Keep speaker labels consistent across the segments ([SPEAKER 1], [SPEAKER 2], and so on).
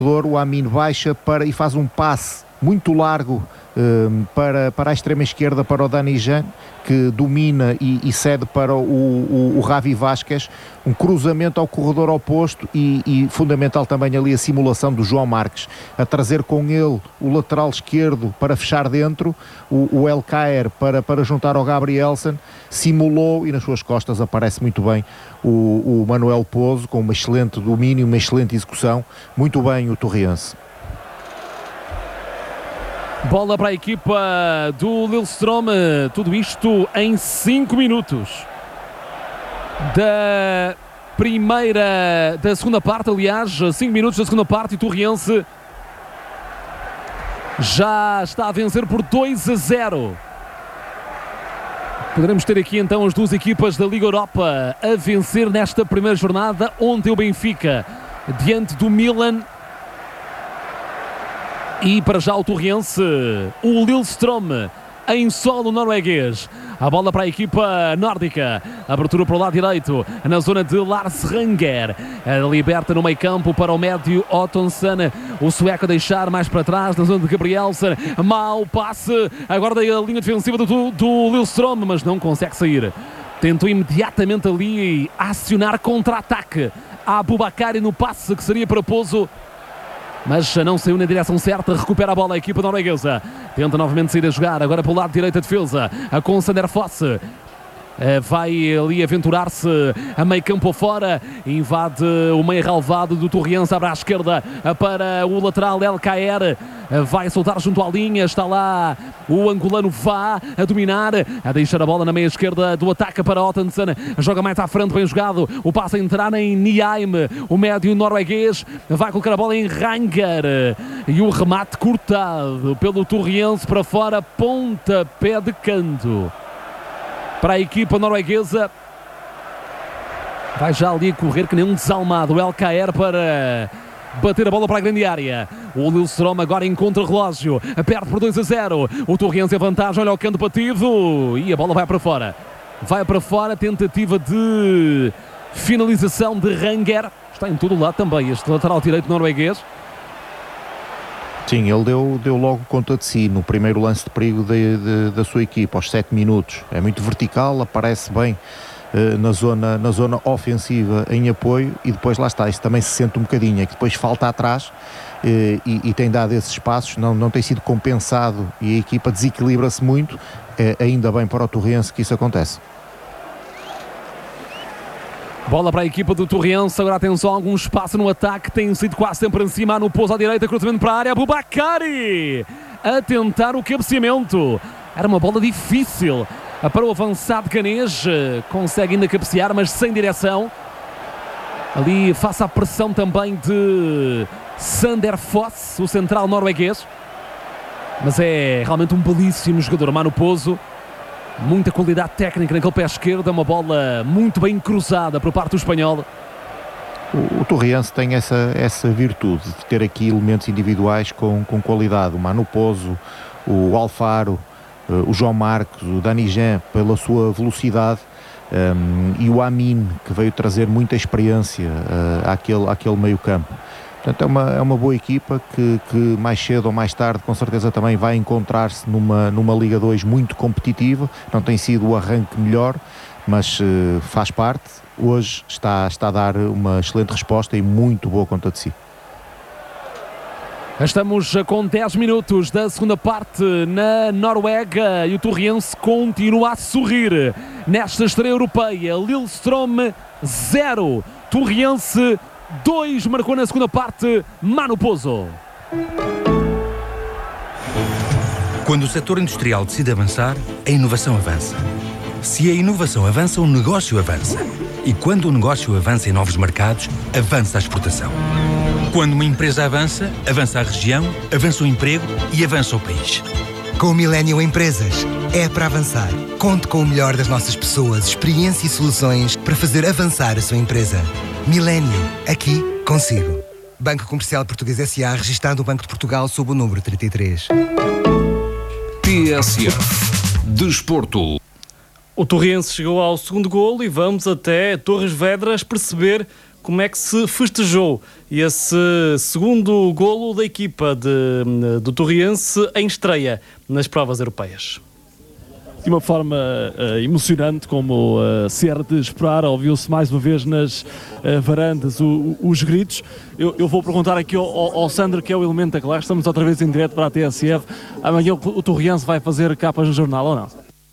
[SPEAKER 1] o Amin baixa e faz um passe muito largo para a extrema esquerda, para o Dani Jean, que domina e cede para o Ravi Vázquez, um cruzamento ao corredor oposto e fundamental também ali a simulação do João Marques, a trazer com ele o lateral esquerdo para fechar dentro, o El Caer para juntar ao Gabrielsen, simulou e nas suas costas aparece muito bem o Manuel Pozo, com um excelente domínio, uma excelente execução, muito bem o Torriense.
[SPEAKER 2] Bola para a equipa do Lillestrøm, tudo isto em 5 minutos da segunda parte, aliás, 5 minutos da segunda parte, e o Torriense já está a vencer por 2-0. Poderemos ter aqui então as duas equipas da Liga Europa a vencer nesta primeira jornada. Ontem o Benfica diante do Milan. E para já o Torriense, o Lillestrøm em solo norueguês. A bola para a equipa nórdica. Abertura para o lado direito, na zona de Lars Ranger. Liberta no meio campo para o médio Ottonsen. O sueco a deixar mais para trás, na zona de Gabrielsen. Mau passe, agora da linha defensiva do Lillestrøm, mas não consegue sair. Tentou imediatamente ali acionar contra-ataque a Aboubakari no passe que seria para Pozo, mas não saiu na direção certa. Recupera a bola a equipa norueguesa, tenta novamente sair a jogar, agora para o lado direito a defesa, com Sander Fosse. Vai ali aventurar-se a meio campo fora, invade o meio relvado do Torriense, abre à esquerda para o lateral El Caer, vai soltar junto à linha, está lá o angolano Vá a dominar, a deixar a bola na meia esquerda do ataque para Ottensen, joga mais à frente, bem jogado, o passe a entrar em Niheim, o médio norueguês vai colocar a bola em Ranger e o remate cortado pelo Torriense para fora, pontapé de canto para a equipa norueguesa. Vai já ali a correr que nem um desalmado o El Caer para bater a bola para a grande área. O Lillestrøm agora em contra-relógio, perde por 2-0. O Torriense em vantagem, olha o canto batido e a bola vai para fora. Vai para fora, tentativa de finalização de Ranger. Está em todo o lado também este lateral direito norueguês.
[SPEAKER 1] Sim, ele deu logo conta de si no primeiro lance de perigo da sua equipa, aos 7 minutos. É muito vertical, aparece bem na zona ofensiva em apoio, e depois lá está, isso também se sente um bocadinho, é que depois falta atrás e tem dado esses espaços, não tem sido compensado e a equipa desequilibra-se muito. Ainda bem para o Torriense que isso acontece.
[SPEAKER 2] Bola para a equipa do Torriense, agora atenção, algum espaço no ataque, tem sido quase sempre em cima, no pouso à direita, cruzamento para a área, Aboubakari a tentar o cabeceamento, era uma bola difícil para o avançado ganês, consegue ainda cabecear, mas sem direção, ali face à pressão também de Sander Fosse, o central norueguês, mas é realmente um belíssimo jogador, Manu Pozo. Muita qualidade técnica naquele pé esquerdo, é uma bola muito bem cruzada por parte do espanhol.
[SPEAKER 1] O Torriense tem essa virtude de ter aqui elementos individuais com qualidade. O Manu Pozo, o Alfaro, o João Marques, o Dani Jean pela sua velocidade, e o Amin, que veio trazer muita experiência àquele meio campo. Portanto, é uma boa equipa que mais cedo ou mais tarde com certeza também vai encontrar-se numa Liga 2 muito competitiva. Não tem sido o arranque melhor, mas faz parte. Hoje está a dar uma excelente resposta e muito boa conta de si.
[SPEAKER 2] Estamos com 10 minutos da segunda parte na Noruega e o Torriense continua a sorrir nesta estreia europeia. Lillestrøm 0, Torriense 2, marcou na segunda parte Manu Pozo.
[SPEAKER 3] Quando o setor industrial decide avançar, a inovação avança. Se a inovação avança, o negócio avança. E quando o negócio avança em novos mercados, avança a exportação. Quando uma empresa avança, avança a região, avança o emprego e avança o país.
[SPEAKER 4] Com o Millennium Empresas, é para avançar. Conte com o melhor das nossas pessoas, experiência e soluções para fazer avançar a sua empresa. Millennium, aqui consigo. Banco Comercial Português S.A., registado no Banco de Portugal sob o número 33.
[SPEAKER 5] TSF Desporto.
[SPEAKER 6] O Torriense chegou ao segundo golo e vamos até Torres Vedras perceber como é que se festejou esse segundo golo da equipa do Torriense em estreia nas provas europeias.
[SPEAKER 2] De uma forma emocionante, como se era de esperar, ouviu-se mais uma vez nas varandas os gritos. Eu vou perguntar aqui ao Sandro, que é o elemento da classe, estamos outra vez em direto para a TSF. Amanhã o Torriense vai fazer capas no jornal ou não?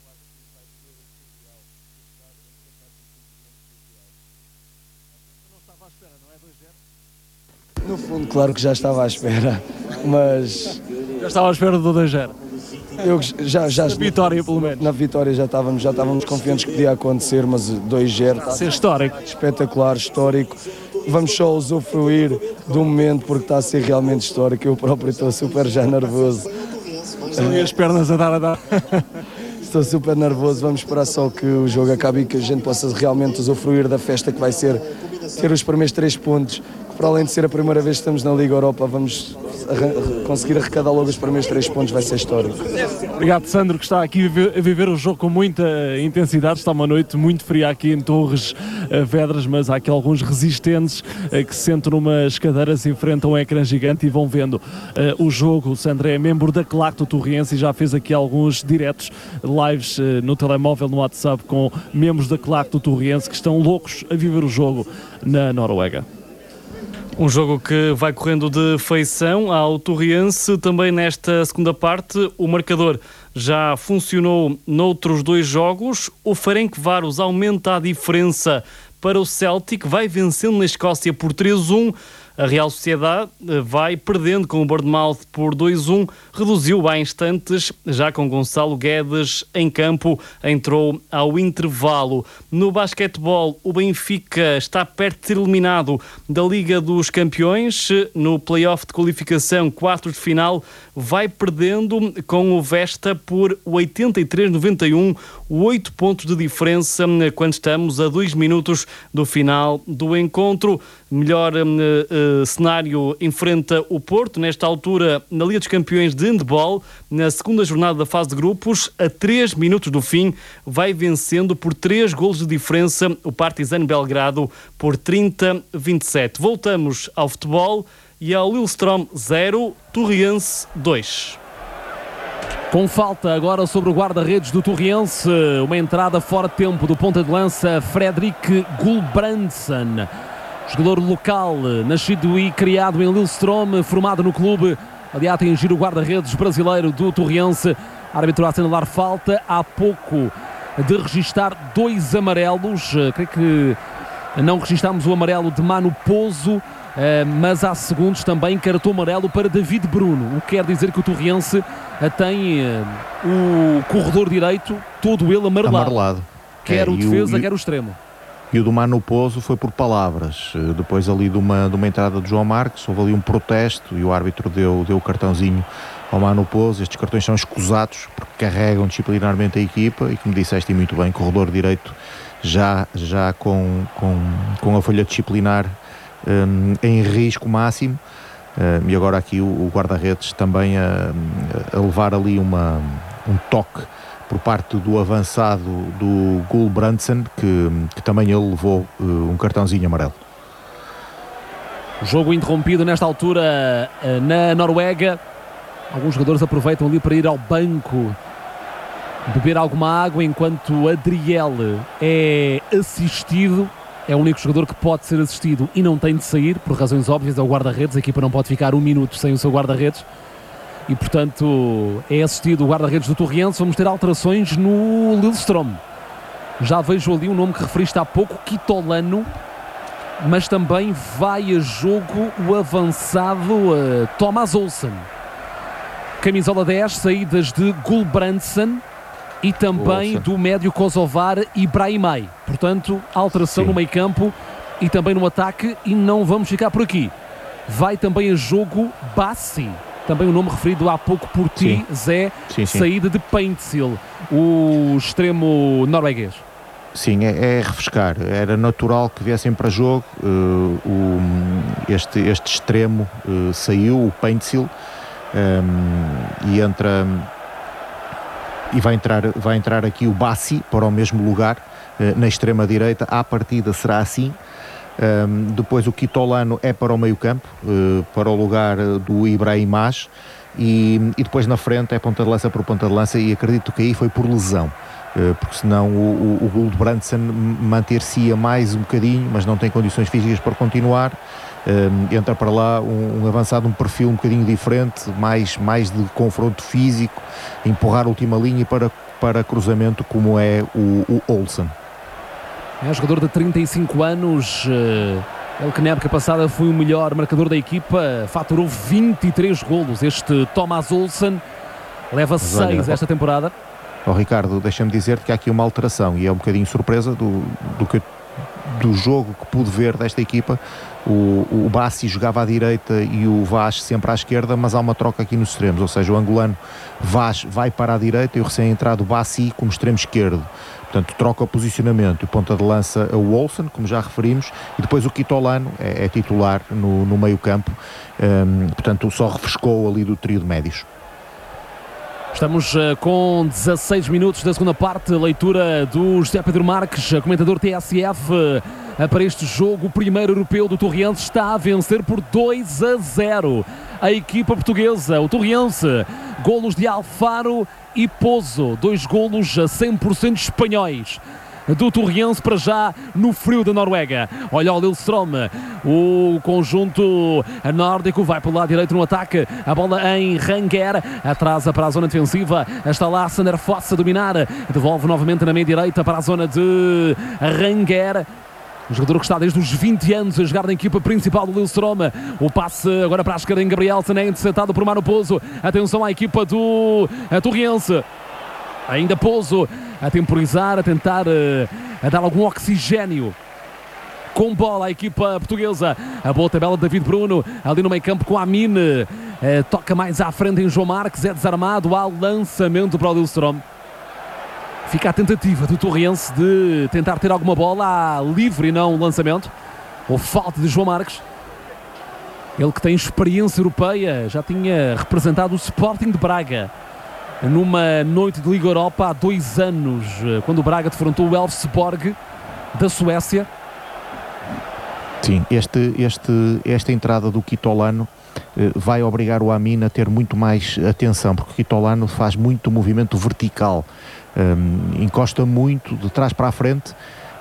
[SPEAKER 7] No fundo, claro que já estava à espera, mas...
[SPEAKER 2] Já estava à espera do 2-0.
[SPEAKER 7] Eu já
[SPEAKER 2] na vitória, pelo menos.
[SPEAKER 7] Na vitória já estávamos confiantes que podia acontecer, mas 2-0 está
[SPEAKER 2] ser histórico.
[SPEAKER 7] Espetacular, histórico. Vamos só usufruir do momento porque está a ser realmente histórico. Eu próprio estou super já nervoso.
[SPEAKER 2] Estão as pernas a dar.
[SPEAKER 7] Estou super nervoso. Vamos esperar só que o jogo acabe e que a gente possa realmente usufruir da festa que vai ser ter os primeiros 3 pontos. Para além de ser a primeira vez que estamos na Liga Europa, vamos conseguir arrecadar logo os primeiros 3 pontos, vai ser histórico.
[SPEAKER 2] Obrigado, Sandro, que está aqui a viver o jogo com muita intensidade. Está uma noite muito fria aqui em Torres Vedras, mas há aqui alguns resistentes que se sentam numas cadeiras, enfrentam um ecrã gigante e vão vendo o jogo. O Sandro é membro da Claque do Torriense e já fez aqui alguns diretos, lives no telemóvel, no WhatsApp, com membros da Claque do Torriense que estão loucos a viver o jogo na Noruega.
[SPEAKER 6] Um jogo que vai correndo de feição ao Torriense. Também nesta segunda parte, o marcador já funcionou noutros 2 jogos. O Ferencváros aumenta a diferença para o Celtic, vai vencendo na Escócia por 3-1. A Real Sociedade vai perdendo com o Bournemouth por 2-1, reduziu há instantes, já com Gonçalo Guedes em campo, entrou ao intervalo. No basquetebol, o Benfica está perto de ser eliminado da Liga dos Campeões. No play-off de qualificação, 1/4 de final, vai perdendo com o Vesta por 83-91, 8 pontos de diferença quando estamos a 2 minutos do final do encontro. Melhor cenário enfrenta o Porto, nesta altura na Liga dos Campeões de Handball, na segunda jornada da fase de grupos, a 3 minutos do fim, vai vencendo por 3 golos de diferença o Partizan Belgrado por 30-27. Voltamos ao futebol e ao Lillestrøm 0, Torriense 2.
[SPEAKER 2] Com falta agora sobre o guarda-redes do Torriense, uma entrada fora de tempo do ponta de lança Fredrik Gulbrandsen. Jogador local, nascido e criado em Lillestrøm, formado no clube, ali a atingir o guarda-redes brasileiro do Torriense. Árbitro a assinalar falta, há pouco de registar 2 amarelos. Creio que não registámos o amarelo de Manu Pozo, mas há segundos também cartão amarelo para David Bruno, o que quer dizer que o Torriense tem o corredor direito todo ele amarelado. Quer o defesa, quer o extremo.
[SPEAKER 1] E o do Manu Pozo foi por palavras. Depois ali de uma entrada de João Marques, houve ali um protesto e o árbitro deu o cartãozinho ao Manu Pozo. Estes cartões são escusados porque carregam disciplinarmente a equipa e, como disseste muito bem, corredor direito já com a folha disciplinar em risco máximo. E agora aqui o guarda-redes também a levar ali um toque por parte do avançado do Gulbrandsen, que também ele levou um cartãozinho amarelo.
[SPEAKER 2] O jogo interrompido nesta altura na Noruega. Alguns jogadores aproveitam ali para ir ao banco beber alguma água, enquanto Adriel é assistido. É o único jogador que pode ser assistido e não tem de sair, por razões óbvias, é o guarda-redes. A equipa não pode ficar 1 minuto sem o seu guarda-redes. E, portanto, é assistido o guarda-redes do Torriense. Vamos ter alterações no Lillestrøm. Já vejo ali um nome que referiste há pouco, Kitolano, mas também vai a jogo o avançado Thomas Olsen. Camisola 10, saídas de Gulbrandsen e também do médio kosovar Ibrahimay. Portanto, alteração no meio-campo e também no ataque, e não vamos ficar por aqui. Vai também a jogo Bassi, também o nome referido há pouco por ti, Zé, saída de Paintsil, o extremo norueguês.
[SPEAKER 1] Sim, é refrescar. Era natural que viessem para jogo. Este extremo saiu, o Paintsil, e vai entrar aqui o Bassi para o mesmo lugar na extrema direita. À partida será assim. Depois o Kitolano é para o meio campo, para o lugar do Ibrahimaj, e depois na frente é ponta de lança por ponta de lança, e acredito que aí foi por lesão, porque senão o Gulbrandsen manter-se-ia mais um bocadinho, mas não tem condições físicas para continuar. Entra para lá um avançado, um perfil um bocadinho diferente, mais de confronto físico, empurrar a última linha para cruzamento, como é o Olsen.
[SPEAKER 2] É um jogador de 35 anos, ele que na época passada foi o melhor marcador da equipa, faturou 23 golos. Este Thomas Olsen leva 6 esta temporada.
[SPEAKER 1] Ricardo, deixa-me dizer que há aqui uma alteração, e é um bocadinho surpresa do jogo que pude ver desta equipa. O Bassi jogava à direita e o Vaz sempre à esquerda, mas há uma troca aqui nos extremos, ou seja, o angolano Vaz vai para a direita e o recém-entrado Bassi como extremo esquerdo. Portanto, troca o posicionamento. O ponta de lança é o Olsen, como já referimos, e depois o Kitolano é titular no meio campo. Portanto, só refrescou ali do trio de médios.
[SPEAKER 2] Estamos com 16 minutos da segunda parte, leitura do José Pedro Marques, comentador TSF, para este jogo. O primeiro europeu do Torriense está a vencer por 2-0 a equipa portuguesa. O Torriense, golos de Alfaro e Pozo, 2 golos a 100% espanhóis do Torriense, para já no frio da Noruega. Olha o Lillestrøm, o conjunto nórdico vai pelo lado direito no ataque, a bola em Ranger, atrasa para a zona defensiva, está lá Sander Foss a dominar, devolve novamente na meia direita para a zona de Ranger. Um jogador que está desde os 20 anos a jogar na equipa principal do Lillestrøm. O passe agora para a esquerda em Gabrielsen, é interceptado por Mano Pozo. Atenção à equipa do Torriense. Ainda Pozo a temporizar, a tentar a dar algum oxigênio. Com bola a equipa portuguesa. A boa tabela de David Bruno, ali no meio campo com a Amin. Toca mais à frente em João Marques, é desarmado. Há lançamento para o Lillestrøm. Fica a tentativa do Torriense de tentar ter alguma bola livre e não lançamento. Ou falta de João Marques. Ele que tem experiência europeia, já tinha representado o Sporting de Braga numa noite de Liga Europa há 2 anos, quando o Braga defrontou o Elfsborg da Suécia.
[SPEAKER 1] Sim, esta entrada do Kitolano vai obrigar o Amin a ter muito mais atenção, porque o Kitolano faz muito movimento vertical, encosta muito de trás para a frente,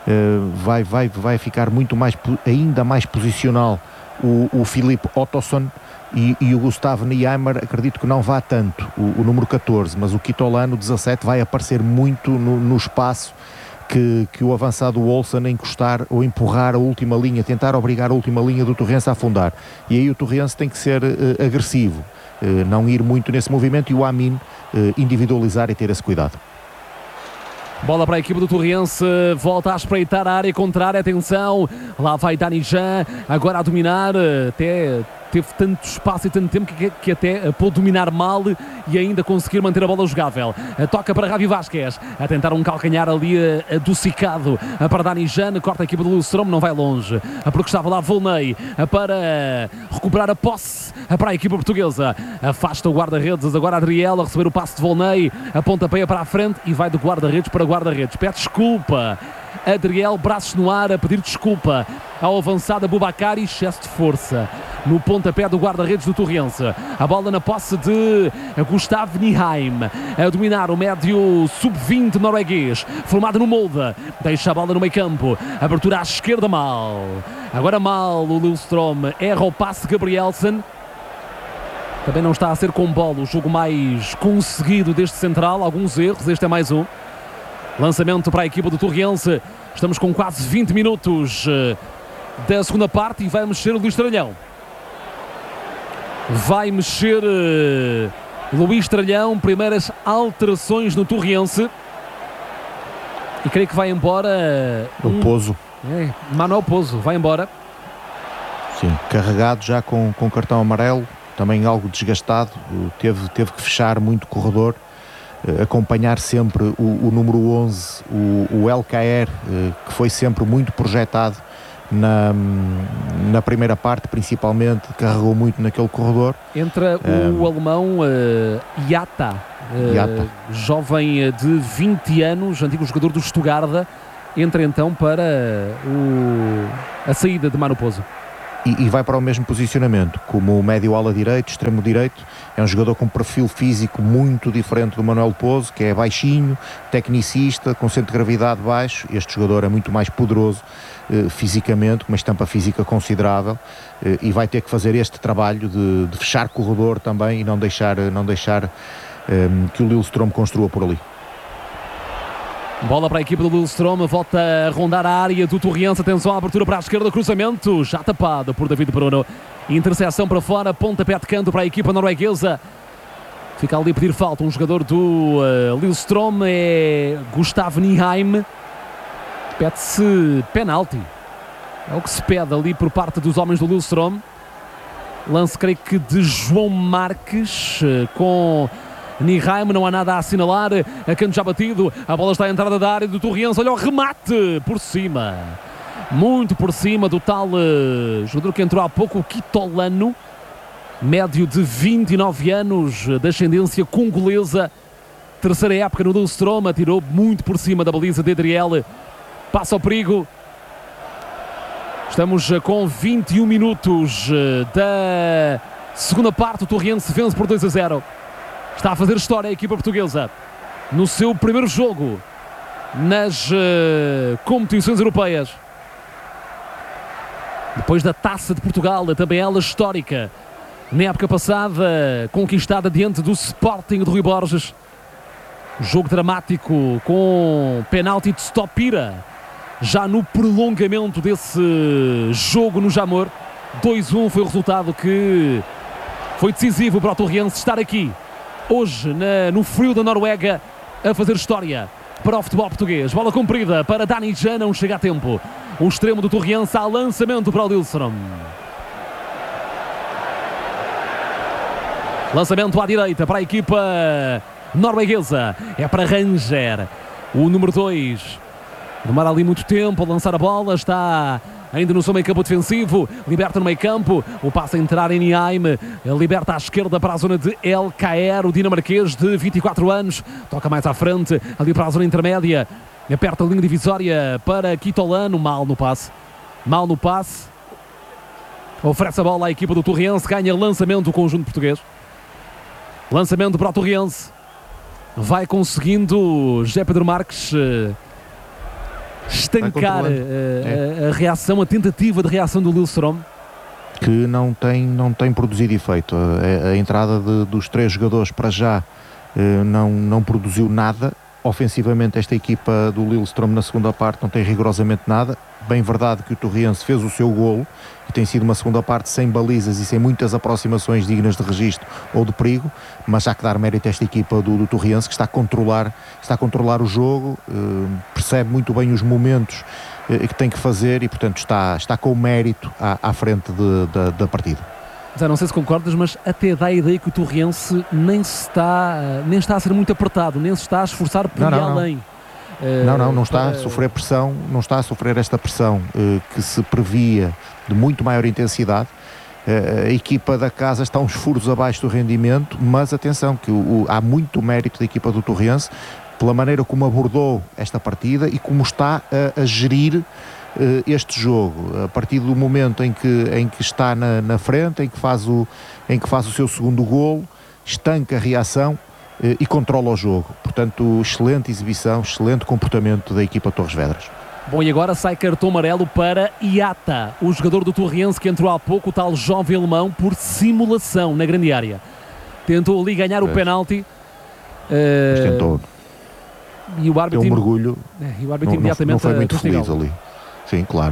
[SPEAKER 1] vai ficar ainda mais posicional o Filipe Ottosson, e o Gustavo Niemeyer acredito que não vá tanto, o número 14, mas o Kitolano 17 vai aparecer muito no espaço que o avançado Olsen encostar ou empurrar a última linha, tentar obrigar a última linha do Torriense a afundar, e aí o Torriense tem que ser agressivo, não ir muito nesse movimento, e o Amin individualizar e ter esse cuidado.
[SPEAKER 2] Bola para a equipa do Torriense, volta a espreitar a área contrária, atenção, lá vai Dani Jean, agora a dominar, até teve tanto espaço e tanto tempo que até pôde dominar mal e ainda conseguir manter a bola jogável. Toca para Ravi Vázquez, a tentar um calcanhar ali adocicado para Dani Jean, corta a equipa do Lillestrøm, não vai longe, porque estava lá Volney para recuperar a posse para a equipa portuguesa. Afasta o guarda-redes, agora Adriel a receber o passe de Volney, a pontapéia para a frente e vai do guarda-redes para guarda-redes. Pede desculpa Adriel, braços no ar, a pedir desculpa ao avançado Boubacar, excesso de força no pontapé do guarda-redes do Torriense. A bola na posse de Gustav Nyheim, a dominar o médio sub-20 norueguês, formado no Molde, deixa a bola no meio campo, abertura à esquerda mal, agora mal o Lillestrøm, erra o passe Gabrielsen. Também não está a ser com bola o jogo mais conseguido deste central, alguns erros, este é mais um. Lançamento para a equipa do Torriense. Estamos com quase 20 minutos da segunda parte e vai mexer o Luís Tralhão. Vai mexer Luís Tralhão, primeiras alterações no Torriense. E creio que vai embora
[SPEAKER 1] o Pozo.
[SPEAKER 2] Manuel Pozo, vai embora.
[SPEAKER 1] Sim, carregado já com cartão amarelo, também algo desgastado, teve que fechar muito o corredor. Acompanhar sempre o número 11, o LKR, que foi sempre muito projetado na primeira parte, principalmente, carregou muito naquele corredor.
[SPEAKER 2] Entra o alemão Iata, jovem de 20 anos, antigo jogador do Stuttgart, entra então para a saída de Manu Pozo.
[SPEAKER 1] E vai para o mesmo posicionamento, como o médio ala direito, extremo direito. É um jogador com um perfil físico muito diferente do Manuel Pozo, que é baixinho, tecnicista, com centro de gravidade baixo. Este jogador é muito mais poderoso fisicamente, com uma estampa física considerável, e vai ter que fazer este trabalho de fechar corredor também e não deixar que o Lillestrøm construa por ali.
[SPEAKER 2] Bola para a equipa do Lillestrøm, volta a rondar a área do Torriense. Atenção à abertura para a esquerda, cruzamento já tapado por David Bruno. Interseção para fora, pontapé de canto para a equipa norueguesa. Fica ali a pedir falta um jogador do Lillestrøm, é Gustav Nyheim. Pede-se penalti. É o que se pede ali por parte dos homens do Lillestrøm. Lance, creio que de João Marques, com Nyheim, não há nada a assinalar. A canto já batido, a bola está à entrada da área do Torriense. Olha o remate por cima, muito por cima do tal jogador que entrou há pouco, o Kitolano, médio de 29 anos, de ascendência congolesa, terceira época no Lillestrøm. Atirou muito por cima da baliza de Adriel, passa ao perigo. Estamos com 21 minutos da segunda parte. O Torriense vence por 2-0. Está a fazer história a equipa portuguesa no seu primeiro jogo nas competições europeias. Depois da Taça de Portugal, também ela histórica, na época passada, conquistada diante do Sporting de Rui Borges. Jogo dramático com penalti de Stopira, já no prolongamento desse jogo no Jamor. 2-1 foi o resultado que foi decisivo para o Torriense estar aqui hoje no frio da Noruega a fazer história para o futebol português. Bola comprida para Dani Já, não chega a tempo. O extremo do Torriense há lançamento para o Lillestrøm. Lançamento à direita para a equipa norueguesa. É para Ranger, o número 2. Demora ali muito tempo a lançar a bola. Está ainda no seu meio campo defensivo. Liberta no meio campo. O passe a entrar em Nyheim. Liberta à esquerda para a zona de El Caer. O dinamarquês de 24 anos. Toca mais à frente. Ali para a zona intermédia. Aperta a linha divisória para Kitolano. Mal no passe. Oferece a bola à equipa do Torriense. Ganha lançamento o conjunto português. Lançamento para o Torriense. Vai conseguindo José Pedro Marques estancar a reação, a tentativa de reação do Lillestrøm,
[SPEAKER 1] que não tem produzido efeito. A entrada dos 3 jogadores para já não produziu nada. Ofensivamente, esta equipa do Lillestrøm na segunda parte não tem rigorosamente nada. Bem verdade que o Torriense fez o seu golo e tem sido uma segunda parte sem balizas e sem muitas aproximações dignas de registro ou de perigo, mas há que dar mérito a esta equipa do Torriense, que está a controlar o jogo, percebe muito bem os momentos que tem que fazer e, portanto, está com o mérito à frente da partida.
[SPEAKER 2] Já não sei se concordas, mas até dá a ideia que o Torriense nem está a ser muito apertado, nem se está a esforçar por ir além.
[SPEAKER 1] Não está a sofrer pressão, não está a sofrer esta pressão que se previa de muito maior intensidade. A equipa da casa está uns furos abaixo do rendimento, mas atenção que há muito mérito da equipa do Torriense pela maneira como abordou esta partida e como está a gerir este jogo, a partir do momento em que está na frente, em que faz o seu segundo golo, estanca a reação e controla o jogo. Portanto, excelente exibição, excelente comportamento da equipa Torres Vedras.
[SPEAKER 2] Bom, e agora sai cartão amarelo para Iata, o jogador do Torriense que entrou há pouco, o tal jovem alemão, por simulação na grande área. Tentou ali ganhar o penalti.
[SPEAKER 1] Mas tentou.
[SPEAKER 2] E o árbitro,
[SPEAKER 1] deu um mergulho.
[SPEAKER 2] E o árbitro imediatamente
[SPEAKER 1] não foi muito feliz ali. Sim, claro.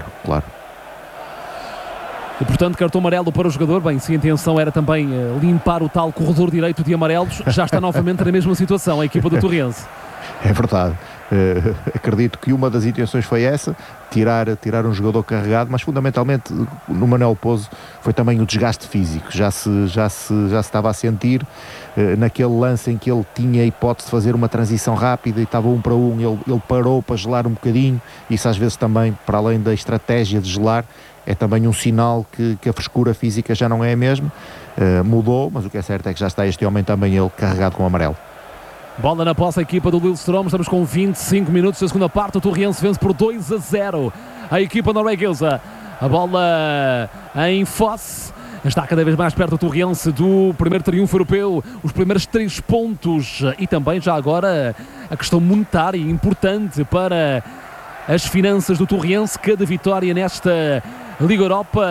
[SPEAKER 2] E portanto, cartão amarelo para o jogador. Bem, se a intenção era também limpar o tal corredor direito de amarelos, já está novamente na mesma situação a equipa do Torriense.
[SPEAKER 1] É verdade. Acredito que uma das intenções foi essa, tirar um jogador carregado, mas fundamentalmente no Manuel Pozo foi também o desgaste físico. Já se estava a sentir naquele lance em que ele tinha a hipótese de fazer uma transição rápida e estava 1 para 1, ele parou para gelar um bocadinho. Isso às vezes também, para além da estratégia de gelar, é também um sinal que a frescura física já não é a mesma. Mudou, mas o que é certo é que já está este homem também ele carregado com amarelo.
[SPEAKER 2] Bola na posse, a equipa do Lillestrøm. Estamos com 25 minutos da segunda parte. O Torriense vence por 2-0 a equipa norueguesa. A bola em Fosse. Está cada vez mais perto o Torriense do primeiro triunfo europeu, os primeiros 3 pontos e também já agora a questão monetária importante para as finanças do Torriense. Cada vitória nesta Liga Europa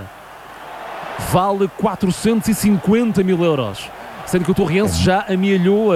[SPEAKER 2] vale 450 mil euros, sendo que o Torriense já amealhou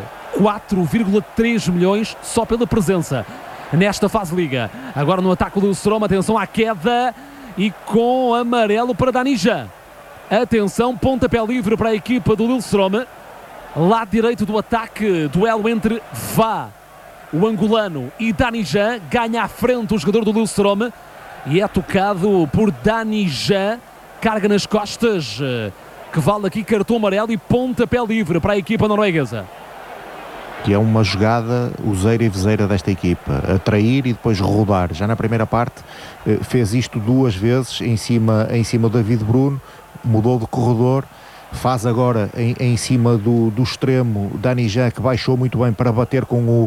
[SPEAKER 2] 4,3 milhões só pela presença nesta fase Liga. Agora no ataque do Lillestrøm, atenção à queda e com amarelo para Danijan. Atenção, pontapé livre para a equipa do Lillestrøm. Lado direito do ataque, duelo entre Vá, o angolano, e Danijan. Ganha à frente o jogador do Lillestrøm e é tocado por Danijan. Carga nas costas, que vale aqui cartão amarelo e pontapé livre para a equipa norueguesa.
[SPEAKER 1] Que é uma jogada useira e vezeira desta equipa, atrair e depois rodar. Já na primeira parte fez isto 2 vezes em cima do David Bruno, mudou de corredor, faz agora em cima do extremo Danijan, que baixou muito bem para bater com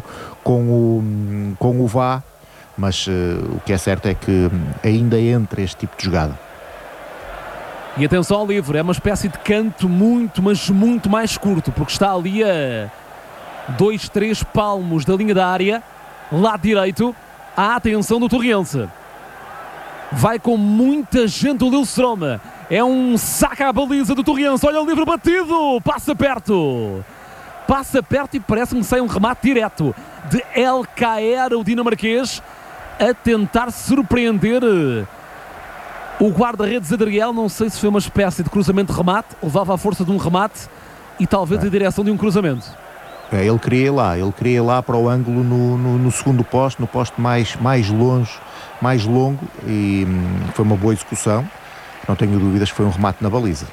[SPEAKER 1] o Vá, mas o que é certo é que ainda entra este tipo de jogada.
[SPEAKER 2] E atenção ao livre, é uma espécie de canto muito, mas muito mais curto, porque está ali a 2, 3 palmos da linha da área, lado direito, a atenção do Torriense. Vai com muita gente o Lillestrøm, é um saque à baliza do Torriense, olha o livre batido, passa perto e parece-me que sai um remate direto de LKR, o dinamarquês, a tentar surpreender o guarda-redes Adriel. Não sei se foi uma espécie de cruzamento de remate, levava a força de um remate e talvez a direção de um cruzamento.
[SPEAKER 1] Ele queria ir lá para o ângulo no segundo poste, no poste mais longe, mais longo, e foi uma boa execução. Não tenho dúvidas que foi um remate na baliza.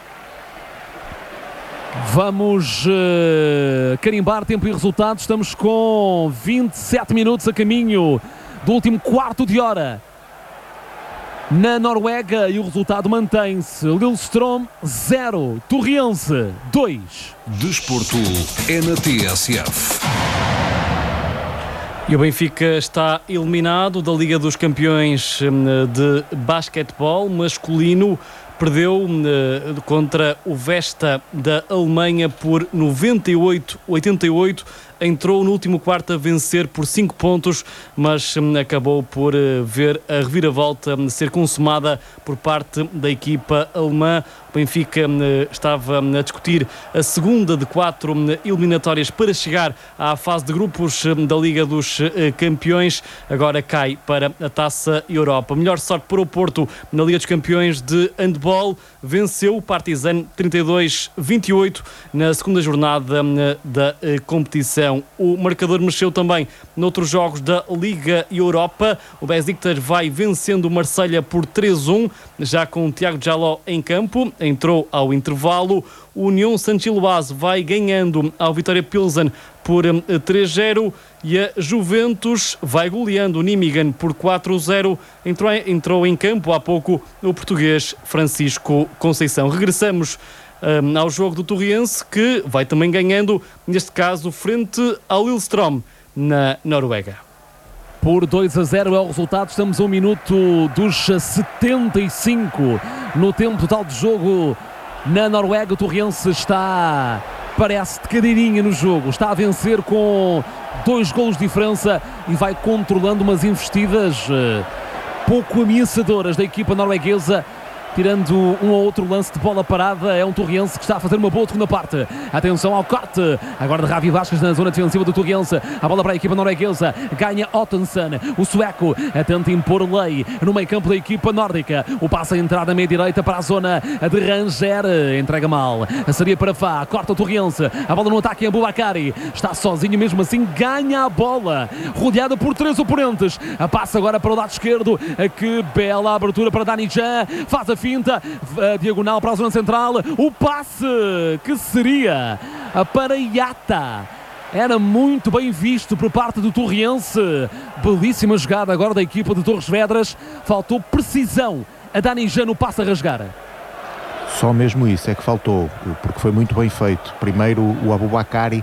[SPEAKER 2] Vamos carimbar tempo e resultado. Estamos com 27 minutos a caminho do último quarto de hora na Noruega e o resultado mantém-se. Lillestrøm 0, Torriense 2.
[SPEAKER 5] Desporto é na TSF.
[SPEAKER 6] E o Benfica está eliminado da Liga dos Campeões de basquetebol masculino. Perdeu contra o Vesta da Alemanha por 98-88. Entrou no último quarto a vencer por 5 pontos, mas acabou por ver a reviravolta ser consumada por parte da equipa alemã. O Benfica estava a discutir a segunda de 4 eliminatórias para chegar à fase de grupos da Liga dos Campeões. Agora cai para a Taça Europa. Melhor sorte para o Porto na Liga dos Campeões de handball. Venceu o Partizan 32-28 na segunda jornada da competição. O marcador mexeu também noutros jogos da Liga Europa. O Besiktas vai vencendo o Marselha por 3-1, já com o Tiago Jaló em campo. Entrou ao intervalo. O União Saint-Gilloise vai ganhando ao Vitória Pilsen por 3-0 e a Juventus vai goleando o Nijmegen por 4-0. Entrou em campo há pouco o português Francisco Conceição. Regressamos ao jogo do Torriense, que vai também ganhando, neste caso, frente ao Lillestrøm, na Noruega.
[SPEAKER 2] Por 2-0 é o resultado. Estamos a 1 minuto dos 75 no tempo total de jogo na Noruega. O Torriense parece de cadeirinha no jogo, está a vencer com 2 golos de diferença e vai controlando umas investidas pouco ameaçadoras da equipa norueguesa. Tirando um ou outro lance de bola parada, é um Torriense que está a fazer uma boa segunda parte. Atenção ao corte, agora de Ravi Vasquez na zona defensiva do Torriense. A bola para a equipa norueguesa, ganha Ottensen, o sueco, tenta impor lei no meio campo da equipa nórdica. O passe a entrar na meia direita para a zona de Ranger, entrega mal. Seria para Fá, corta o Torriense, a bola no ataque em Aboubakari, está sozinho, mesmo assim ganha a bola, rodeada por 3 oponentes. A passa agora para o lado esquerdo, que bela abertura para Danijan, faz a finta, a diagonal para a zona central, o passe que seria para Iata. Era muito bem visto por parte do Torriense. Belíssima jogada agora da equipa de Torres Vedras. Faltou precisão a Danijan no passe a rasgar.
[SPEAKER 1] Só mesmo isso é que faltou, porque foi muito bem feito. Primeiro o Aboubakari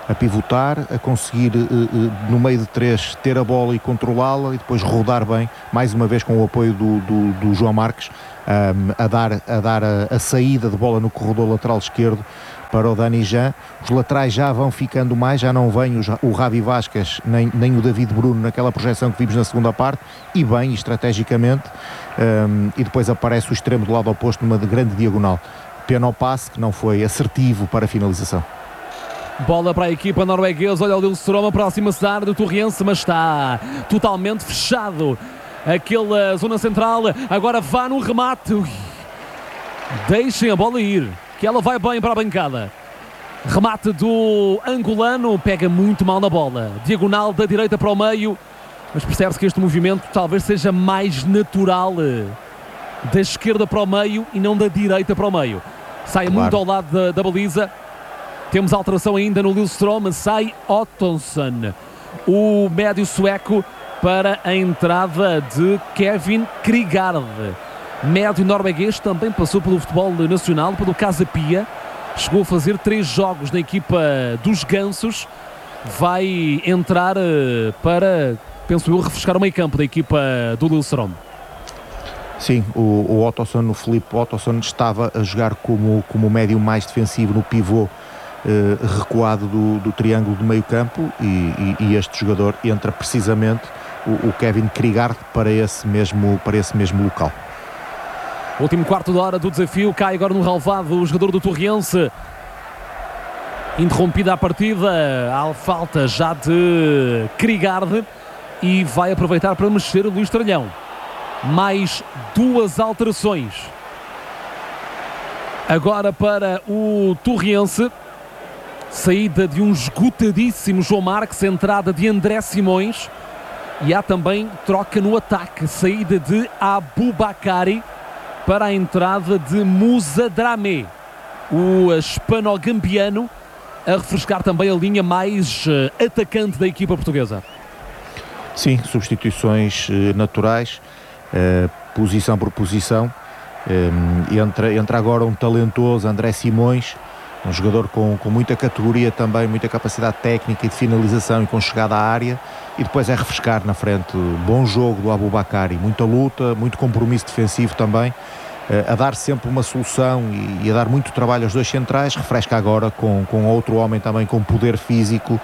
[SPEAKER 1] a pivotar, a conseguir no meio de 3 ter a bola e controlá-la e depois rodar bem, mais uma vez com o apoio do João Marques, a dar a saída de bola no corredor lateral esquerdo para o Dani Jean. Os laterais já vão ficando mais, já não vem o Ravi Vázquez nem o David Bruno naquela projeção que vimos na segunda parte, e bem, estrategicamente, e depois aparece o extremo do lado oposto numa grande diagonal. Pena ao passe, que não foi assertivo para a finalização.
[SPEAKER 2] Bola para a equipa norueguesa, olha o Lillestrøm, aproxima-se da área do Torriense, mas está totalmente fechado aquela zona central. Agora vá no remate. Deixem a bola ir, que ela vai bem para a bancada. Remate do angolano, pega muito mal na bola. Diagonal da direita para o meio, mas percebe-se que este movimento talvez seja mais natural da esquerda para o meio e não da direita para o meio. Sai claro, muito ao lado da baliza. Temos alteração ainda no Lillestrøm, sai Ottosson, o médio sueco, para a entrada de Kevin Krigard. Médio norueguês, também passou pelo futebol nacional, pelo Casa Pia, chegou a fazer 3 jogos na equipa dos Gansos, vai entrar para, penso eu, refrescar o meio campo da equipa do Lillestrøm.
[SPEAKER 1] Sim, o Ottosson, o Filipe Ottosson, estava a jogar como médio mais defensivo no pivô recuado do triângulo do meio campo, e este jogador entra precisamente, o Kevin Krigard, para esse mesmo local.
[SPEAKER 2] Último quarto de hora do desafio, cai agora no relvado o jogador do Torriense. Interrompida a partida, há falta já de Krigard, e vai aproveitar para mexer o Luís Tralhão. Mais 2 alterações. Agora para o Torriense, saída de um esgotadíssimo João Marques, entrada de André Simões, e há também troca no ataque, saída de Aboubakari para a entrada de Moussa Dramé, o hispano-gambiano, a refrescar também a linha mais atacante da equipa portuguesa.
[SPEAKER 1] Sim, substituições naturais, posição por posição. Entra agora um talentoso André Simões, um jogador com muita categoria também, muita capacidade técnica e de finalização e com chegada à área, e depois é refrescar na frente. Bom jogo do Aboubakari, muita luta, muito compromisso defensivo também, a dar sempre uma solução e a dar muito trabalho aos 2 centrais. Refresca agora com outro homem também com poder físico,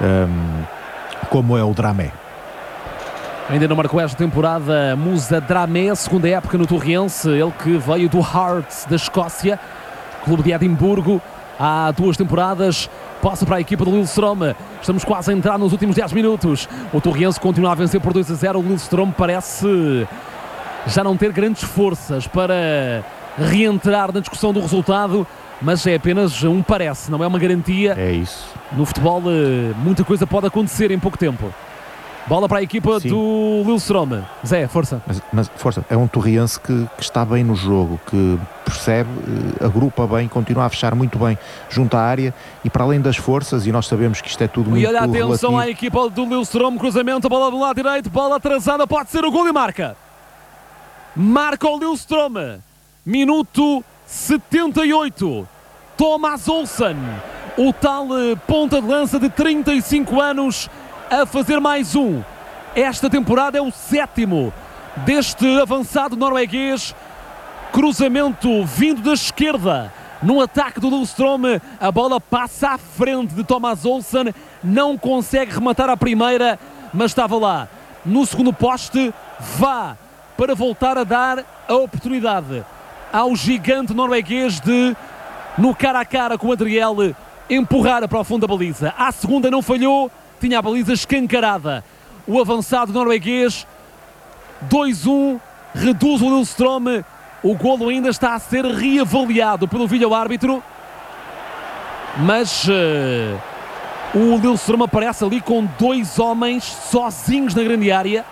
[SPEAKER 1] como é o Dramé.
[SPEAKER 2] Ainda não marcou esta temporada Moussa Dramé, segunda época no Torriense, ele que veio do Hearts da Escócia, clube de Edimburgo, há 2 temporadas. Passa para a equipa do Lillestrøm. Estamos quase a entrar nos últimos 10 minutos. O Torriense continua a vencer por 2-0. O Lillestrøm parece já não ter grandes forças para reentrar na discussão do resultado, mas é apenas um parece, não é uma garantia.
[SPEAKER 1] É isso.
[SPEAKER 2] No futebol muita coisa pode acontecer em pouco tempo. Bola para a equipa do Lillestrøm. Zé, força.
[SPEAKER 1] Mas força, é um Torriense que está bem no jogo, que percebe, agrupa bem, continua a fechar muito bem junto à área, e para além das forças, e nós sabemos que isto é tudo muito relativo.
[SPEAKER 2] E olha, atenção à equipa do Lillestrøm, cruzamento, a bola do lado direito, bola atrasada, pode ser o gol, e marca. Marca o Lillestrøm. Minuto 78. Thomas Olsen, o tal ponta de lança de 35 anos, a fazer mais um. Esta temporada é o 7º deste avançado norueguês. Cruzamento vindo da esquerda no ataque do Lillestrøm. A bola passa à frente de Thomas Olsen, não consegue rematar a primeira, mas estava lá no segundo poste. Vá para voltar a dar a oportunidade ao gigante norueguês de, no cara a cara com o Adriel, empurrar para o fundo da baliza. À segunda não falhou, tinha a baliza escancarada. O avançado norueguês, 2-1, reduz o Lillestrøm. O golo ainda está a ser reavaliado pelo vídeo-árbitro, mas o Lillestrøm aparece ali com 2 homens sozinhos na grande área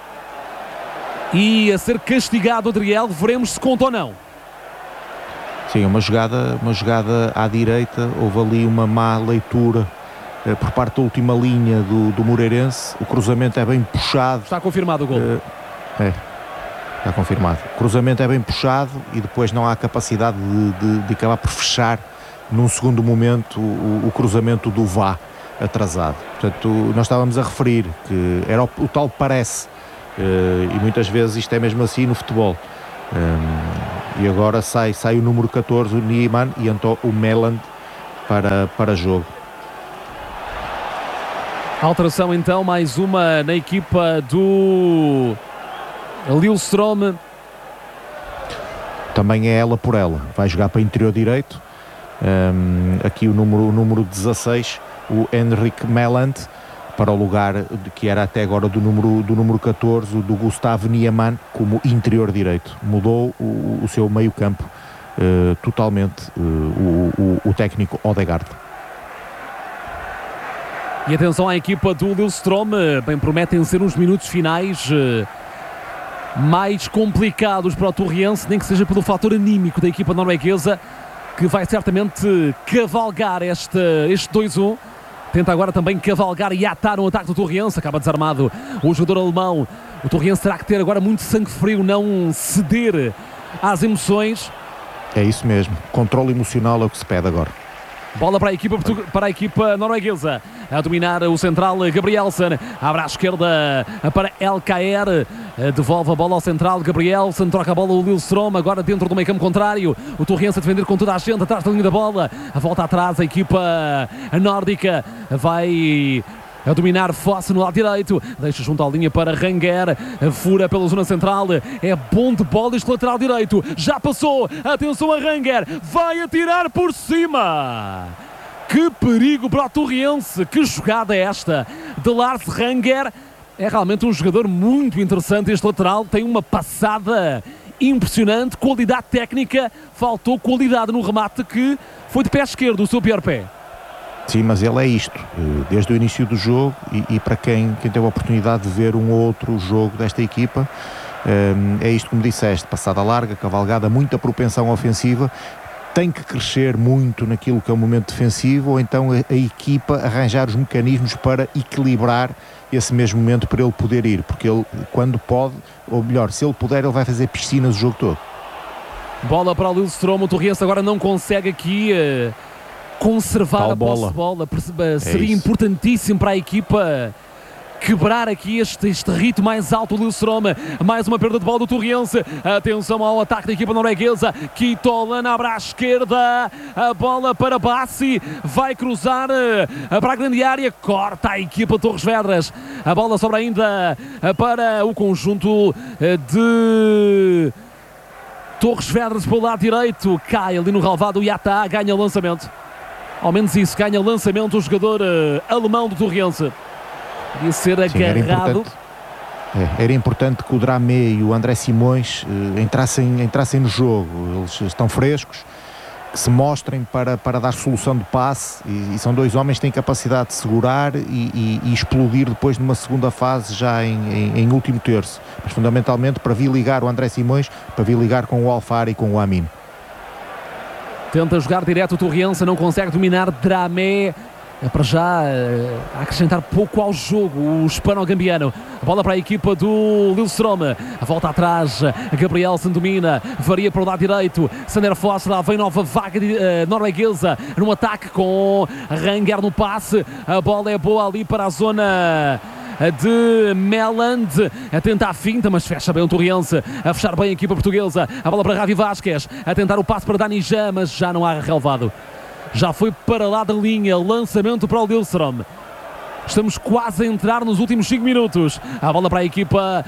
[SPEAKER 2] e a ser castigado o Adriel. Veremos se conta ou não.
[SPEAKER 1] Sim, uma jogada à direita, houve ali uma má leitura por parte da última linha do Moreirense. O cruzamento é bem puxado.
[SPEAKER 2] Está confirmado o gol.
[SPEAKER 1] Está confirmado. O cruzamento é bem puxado e depois não há capacidade de acabar por fechar num segundo momento o cruzamento do Vá. atrasado. Portanto, nós estávamos a referir que era o tal parece, e muitas vezes isto é mesmo assim no futebol. E agora sai o número 14, o Niemann, e entrou o Meland para jogo.
[SPEAKER 2] Alteração então, mais uma na equipa do Lillestrøm.
[SPEAKER 1] Também é ela por ela, vai jogar para interior direito. Aqui o número 16, o Henrik Meland, para o lugar que era até agora do número 14, do Gustavo Niemann, como interior direito. Mudou o seu meio campo totalmente, o técnico Odegaard.
[SPEAKER 2] E atenção à equipa do Lillestrøm, bem, prometem ser uns minutos finais mais complicados para o Torriense, nem que seja pelo fator anímico da equipa norueguesa, que vai certamente cavalgar este 2-1. Tenta agora também cavalgar e atar no ataque do Torriense. Acaba desarmado o jogador alemão. O Torriense terá que ter agora muito sangue frio, não ceder às emoções.
[SPEAKER 1] É isso mesmo, controle emocional é o que se pede agora.
[SPEAKER 2] Bola para a equipa norueguesa. A dominar o central Gabrielsen. Abre à esquerda para LKR. Devolve a bola ao central Gabrielsen. Troca a bola o Lillestrøm. Agora dentro do meio campo contrário. O Torriense a defender com toda a gente atrás da linha da bola. A volta atrás a equipa nórdica. Vai a dominar Fosse no lado direito, deixa junto à linha para Ranger, fura pela zona central, é bom de bola este lateral direito, já passou, atenção a Ranger, vai atirar por cima, que perigo para o Torriense, que jogada é esta de Lars Ranger, é realmente um jogador muito interessante este lateral, tem uma passada impressionante, qualidade técnica, faltou qualidade no remate que foi de pé esquerdo, o seu pior pé.
[SPEAKER 1] Sim, mas ele é isto, desde o início do jogo, e para quem teve a oportunidade de ver um ou outro jogo desta equipa, é isto como disseste, passada larga, cavalgada, muita propensão ofensiva, tem que crescer muito naquilo que é o momento defensivo, ou então a equipa arranjar os mecanismos para equilibrar esse mesmo momento para ele poder ir, porque ele, quando pode, ou melhor, se ele puder, ele vai fazer piscinas o jogo todo.
[SPEAKER 2] Bola para o Lillestrøm, o Torriense agora não consegue aqui conservar a posse de bola, seria importantíssimo para a equipa quebrar aqui este ritmo mais alto do Lillestrøm. Mais uma perda de bola do Torriense, atenção ao ataque da equipa norueguesa, Kitolan abre à esquerda, a bola para Bassi, vai cruzar para a grande área, corta a equipa Torres Vedras, a bola sobra ainda para o conjunto de Torres Vedras pelo lado direito, cai ali no relvado o Yata, ganha o lançamento. Ao menos isso, ganha lançamento o jogador alemão do Torriense. Podia ser agarrado.
[SPEAKER 1] Era importante que o Dramé e o André Simões entrassem no jogo. Eles estão frescos, que se mostrem para dar solução de passe, e são dois homens que têm capacidade de segurar e explodir depois numa segunda fase já em último terço. Mas fundamentalmente para vir ligar o André Simões, para vir ligar com o Alfaro e com o Amin.
[SPEAKER 2] Tenta jogar direto o Torriense, não consegue dominar Dramé. Para já acrescentar pouco ao jogo o hispano-gambiano. A bola para a equipa do Lillestrøm. A volta atrás, Gabrielsen domina, varia para o lado direito. Sander Foss, lá vem nova vaga norueguesa no ataque com Ranger no passe. A bola é boa ali para a zona de Meland, a tentar a finta, mas fecha bem o Torriense, a fechar bem a equipa portuguesa. A bola para Ravi Vasquez, a tentar o passe para Dani Jam, mas já não há relevado. Já foi para lá da linha, lançamento para o Lillestrøm. Estamos quase a entrar nos últimos 5 minutos. A bola para a equipa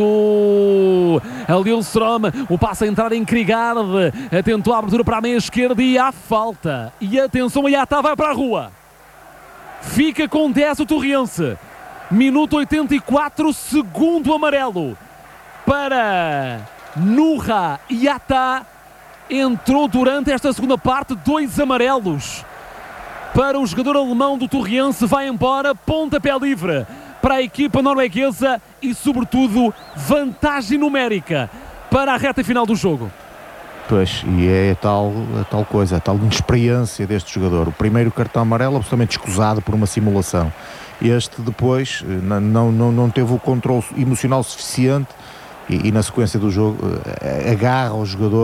[SPEAKER 2] do Lillestrøm. O passe a entrar em Krigard. Tentou a abertura para a meia esquerda e há falta. E atenção, a Yata vai para a rua. Fica com 10 o Torriense. Minuto 84, segundo amarelo para Nurra Yata. Entrou durante esta segunda parte, 2 amarelos para o jogador alemão do Torriense. Vai embora, pontapé livre para a equipa norueguesa e sobretudo vantagem numérica para a reta final do jogo.
[SPEAKER 1] Pois, e é a tal coisa, a tal inexperiência deste jogador. O primeiro cartão amarelo absolutamente escusado por uma simulação. Este depois não teve o controle emocional suficiente e na sequência do jogo agarra o jogador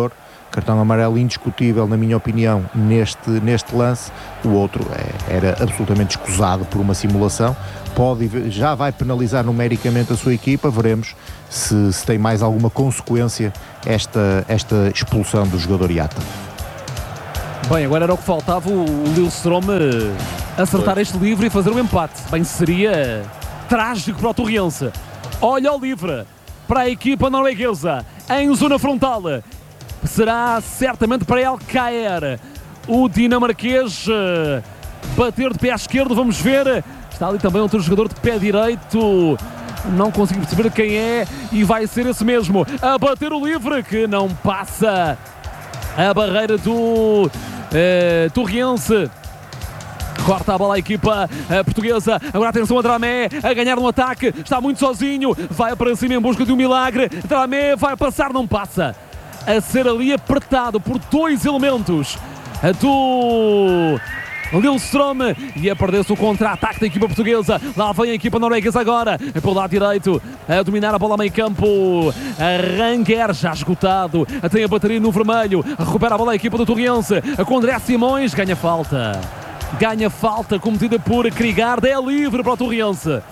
[SPEAKER 1] cartão amarelo indiscutível, na minha opinião, neste lance. O outro era absolutamente escusado por uma simulação. Já vai penalizar numericamente a sua equipa. Veremos se tem mais alguma consequência esta expulsão do jogador Iata.
[SPEAKER 2] Bem, agora era o que faltava, o Lillestrøm acertar este livre e fazer um empate. Bem, seria trágico para o Torriense. Olha o livre para a equipa norueguesa em zona frontal. Será certamente para ele cair. O dinamarquês bater de pé esquerdo, vamos ver. Está ali também outro jogador de pé direito. Não consigo perceber quem é e vai ser esse mesmo a bater o livre, que não passa a barreira do Torriense. Corta a bola a equipa portuguesa. Agora atenção a Dramé a ganhar no ataque. Está muito sozinho. Vai para cima em busca de um milagre. Dramé vai passar, não passa. A ser ali apertado por dois elementos do Lillestrøm e a perder-se o contra-ataque da equipa portuguesa. Lá vem a equipa norueguesa agora pelo lado direito a dominar a bola a meio campo. Ranger já esgotado, tem a bateria no vermelho, recupera a bola a equipa do Torriense com André Simões, ganha falta cometida por Krigard. É livre para o Torriense,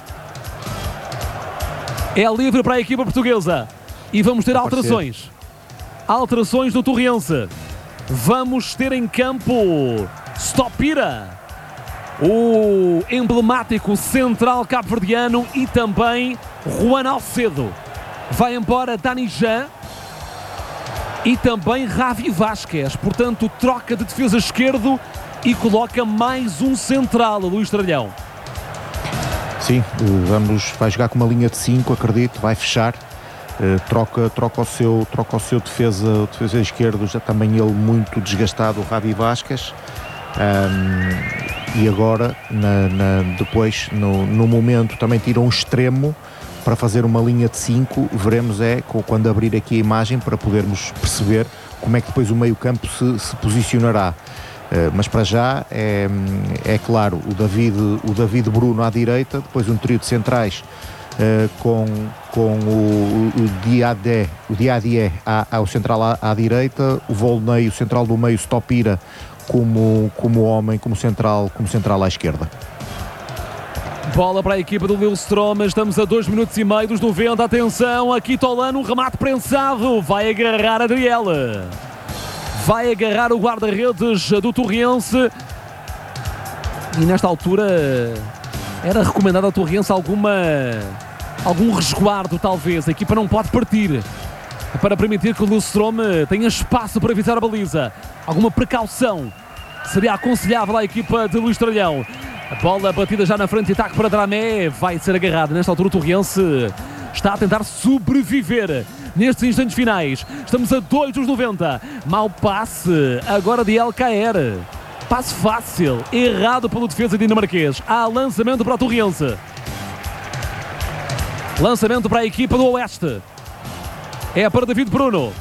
[SPEAKER 2] é livre para a equipa portuguesa e vamos ter alterações do Torriense. Vamos ter em campo Stopira, o emblemático central cabo-verdiano, e também Juan Alcedo. Vai embora Danijan e também Ravi Vasquez. Portanto, troca de defesa esquerdo e coloca mais um central, Luís Tralhão.
[SPEAKER 1] Sim, vai jogar com uma linha de 5, acredito, vai fechar. Troca o seu defesa esquerdo, já também ele muito desgastado, o Ravi Vasquez. E agora depois no momento também tira um extremo para fazer uma linha de 5. Veremos quando abrir aqui a imagem para podermos perceber como é que depois o meio campo se posicionará. Mas para já é claro, o David Bruno à direita, depois um trio de centrais com o Diadé ao central à direita, o Volney, o central do meio, Stopira como central à esquerda.
[SPEAKER 2] Bola para a equipa do Lillestrøm, estamos a 2 minutos e meio dos 90, atenção, aqui Tolano, um remate prensado, vai agarrar Adriel, vai agarrar o guarda-redes do Torriense, e nesta altura era recomendado ao Torriense algum resguardo, talvez. A equipa não pode partir para permitir que o Lillestrøm tenha espaço para evitar a baliza. Alguma precaução seria aconselhável à equipa de Luís Tralhão. A bola batida já na frente de ataque para Dramé, vai ser agarrado. Nesta altura o Torriense está a tentar sobreviver nestes instantes finais. Estamos a 2 dos 90. Mau passe agora de El Caer. Passe fácil, errado pelo defesa dinamarquês. Há lançamento para o Torriense. Lançamento para a equipa do Oeste. É para David Bruno.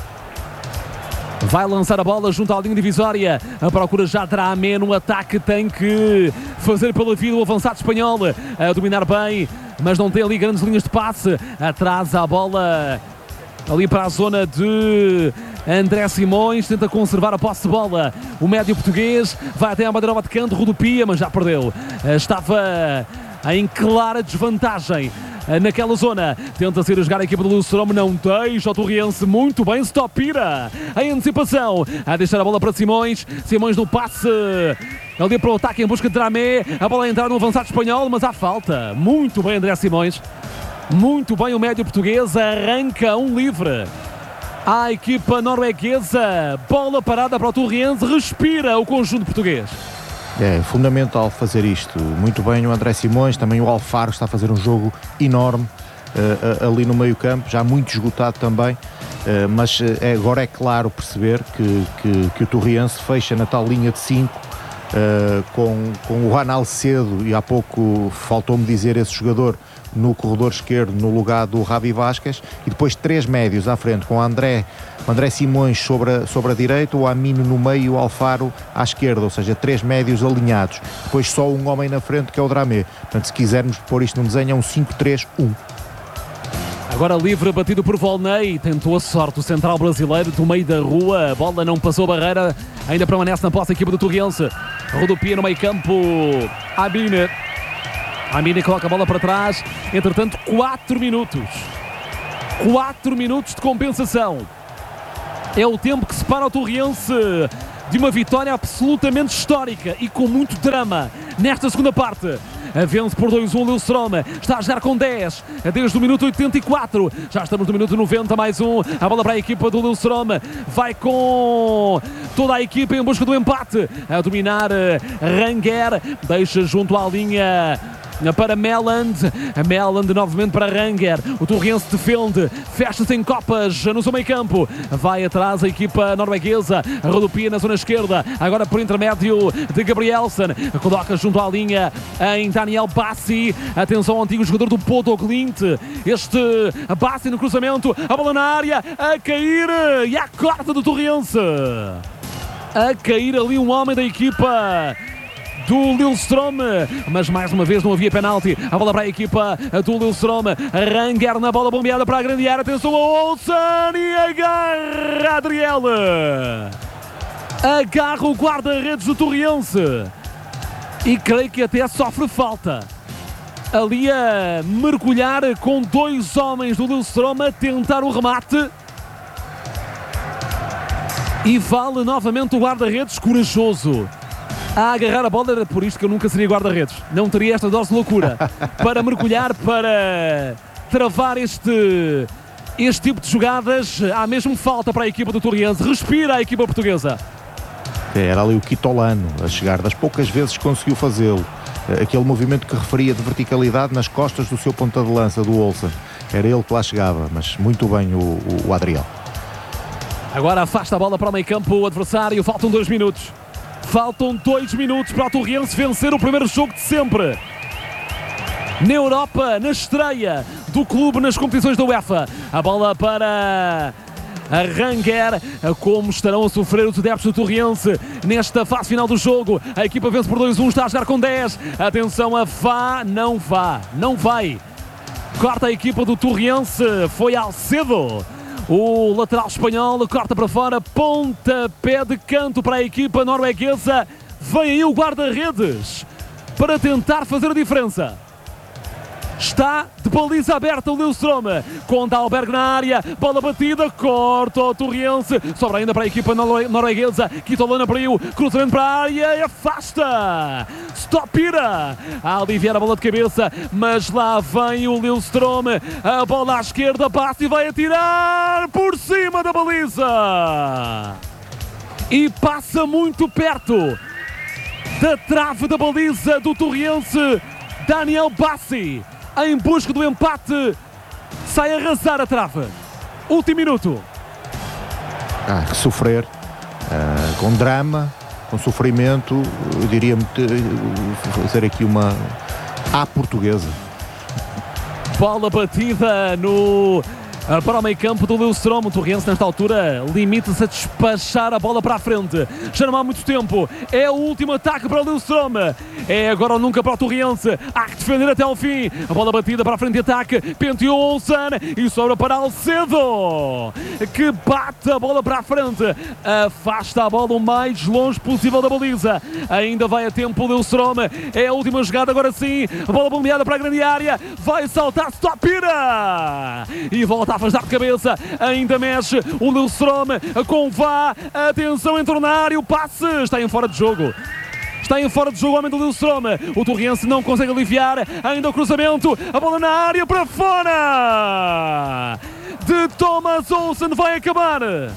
[SPEAKER 2] Vai lançar a bola junto à linha divisória. A procura já Dramé no ataque. Tem que fazer pela vida o avançado espanhol. A dominar bem, mas não tem ali grandes linhas de passe. Atrasa a bola ali para a zona de André Simões. Tenta conservar a posse de bola. O médio português vai até a bandeira de canto. Rodopia, mas já perdeu. Estava em clara desvantagem naquela zona. Tenta-se ir a jogar a equipa do Lillestrøm, não deixa o Torriense. Muito bem, Stopira em antecipação, a deixar a bola para Simões. Simões no passe ali para o ataque em busca de Dramé. A bola a entrar no avançado espanhol, mas há falta. Muito bem André Simões, muito bem o médio português. Arranca um livre à equipa norueguesa. Bola parada para o Torriense. Respira o conjunto português.
[SPEAKER 1] É fundamental fazer isto. Muito bem o André Simões, também o Alfaro está a fazer um jogo enorme ali no meio campo, já muito esgotado também, mas agora é claro perceber que o Torriense fecha na tal linha de 5 com o Juan Alcedo, e há pouco faltou-me dizer esse jogador, no corredor esquerdo no lugar do Ravi Vasquez, e depois 3 médios à frente com o André Simões sobre a direita, o Amino no meio e o Alfaro à esquerda, ou seja, 3 médios alinhados, depois só um homem na frente que é o Dramé. Portanto, se quisermos pôr isto num desenho, é um 5-3-1.
[SPEAKER 2] Agora livre, batido por Volney. Tentou a sorte o central brasileiro do meio da rua. A bola não passou a barreira. Ainda permanece na posse a equipa do Torriense. Rodopia no meio campo. Amine coloca a bola para trás. Entretanto, 4 minutos. 4 minutos de compensação. É o tempo que separa o Torriense de uma vitória absolutamente histórica e com muito drama nesta segunda parte. Vence por 2-1 Lillestrøm, está a jogar com 10 desde o minuto 84, já estamos no minuto 90, mais um, a bola para a equipa do Lillestrøm, vai com toda a equipa em busca do empate, a dominar Ranger, deixa junto à linha para Meland novamente para Ranger, o Torriense defende, fecha-se em copas no seu meio campo, vai atrás a equipa norueguesa, rodopia na zona esquerda, agora por intermédio de Gabrielsen, coloca junto à linha em Daniel Bassi, atenção ao antigo jogador do Bodo Glimt, este Bassi no cruzamento, a bola na área, a cair, e a corta do Torriense, a cair ali um homem da equipa do Lillestrøm, mas mais uma vez não havia penalti, a bola para a equipa do Lillestrøm, Ranger na bola bombeada para a grande área, atenção a Olsen e agarra Adriel, agarra o guarda-redes do Torriense e creio que até sofre falta, ali a mergulhar com 2 homens do Lillestrøm a tentar o remate. E vale novamente o guarda-redes corajoso a agarrar a bola. Era por isto que eu nunca seria guarda-redes. Não teria esta dose de loucura para mergulhar, para travar este tipo de jogadas. Há mesmo falta para a equipa do Torriense. Respira a equipa portuguesa.
[SPEAKER 1] Era ali o Kitolano a chegar, das poucas vezes que conseguiu fazê-lo. Aquele movimento que referia de verticalidade nas costas do seu ponta de lança, do Olsen. Era ele que lá chegava, mas muito bem o Adriel.
[SPEAKER 2] Agora afasta a bola para o meio campo o adversário. Faltam 2 minutos. Faltam 2 minutos para o Torriense vencer o primeiro jogo de sempre na Europa, na estreia do clube nas competições da UEFA. A bola para a Ranger, como estarão a sofrer os adeptos do Torriense nesta fase final do jogo. A equipa vence por 2-1, está a jogar com 10. Atenção, não vai. Corta a equipa do Torriense, foi Alcedo. O lateral espanhol corta para fora, pontapé de canto para a equipa norueguesa. Vem aí o guarda-redes para tentar fazer a diferença. Está de baliza aberta o Lillestrøm, com Dahlberg na área, bola batida, corta o Torriense, sobra ainda para a equipa norueguesa, Kitolano abriu, cruzamento para a área e afasta, Stopira, a aliviar a bola de cabeça, mas lá vem o Lillestrøm, a bola à esquerda, passa e vai atirar por cima da baliza, e passa muito perto da trave da baliza do Torriense, Daniel Bassi, em busca do empate, sai a arrasar a trave. Último minuto.
[SPEAKER 1] Que sofrer, com drama, com sofrimento, eu diria fazer aqui uma à portuguesa.
[SPEAKER 2] Bola batida para o meio campo do Lillestrøm. O Torriense nesta altura limita-se a despachar a bola para a frente, já não há muito tempo, é o último ataque para o Lillestrøm, é agora ou nunca para o Torriense, há que defender até ao fim. A bola batida para a frente de ataque, penteou Olsen e sobra para Alcedo, que bate a bola para a frente, afasta a bola o mais longe possível da baliza. Ainda vai a tempo o Lillestrøm, é a última jogada agora sim, a bola bombeada para a grande área, vai saltar Stopira e volta a afastar de cabeça, ainda mexe o Lillestrøm com Vá, atenção, entrou na área, o passe está em fora de jogo. Está em fora de jogo o homem do Lillestrøm. O Torriense não consegue aliviar, ainda o cruzamento, a bola na área para fora de Thomas Olsen, vai acabar,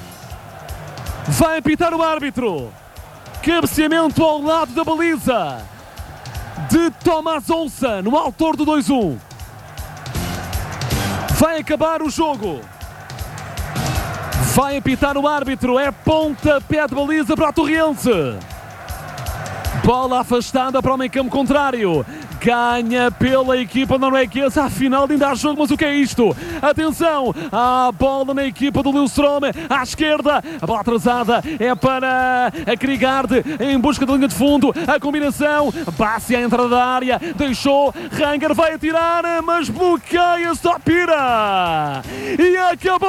[SPEAKER 2] vai apitar o árbitro, cabeceamento ao lado da baliza de Thomas Olsen, o autor do 2-1. Vai acabar o jogo, vai apitar o árbitro, é pontapé de baliza para o Torriense. Bola afastada para o meio campo contrário. ganha pela equipa norueguesa. Afinal ainda há jogo, mas o que é isto? Atenção, a bola na equipa do Lillestrøm, à esquerda, a bola atrasada é para a Krigard, em busca da linha de fundo, a combinação, Bassi à entrada da área, deixou, Ranger vai atirar, mas bloqueia Stopira, e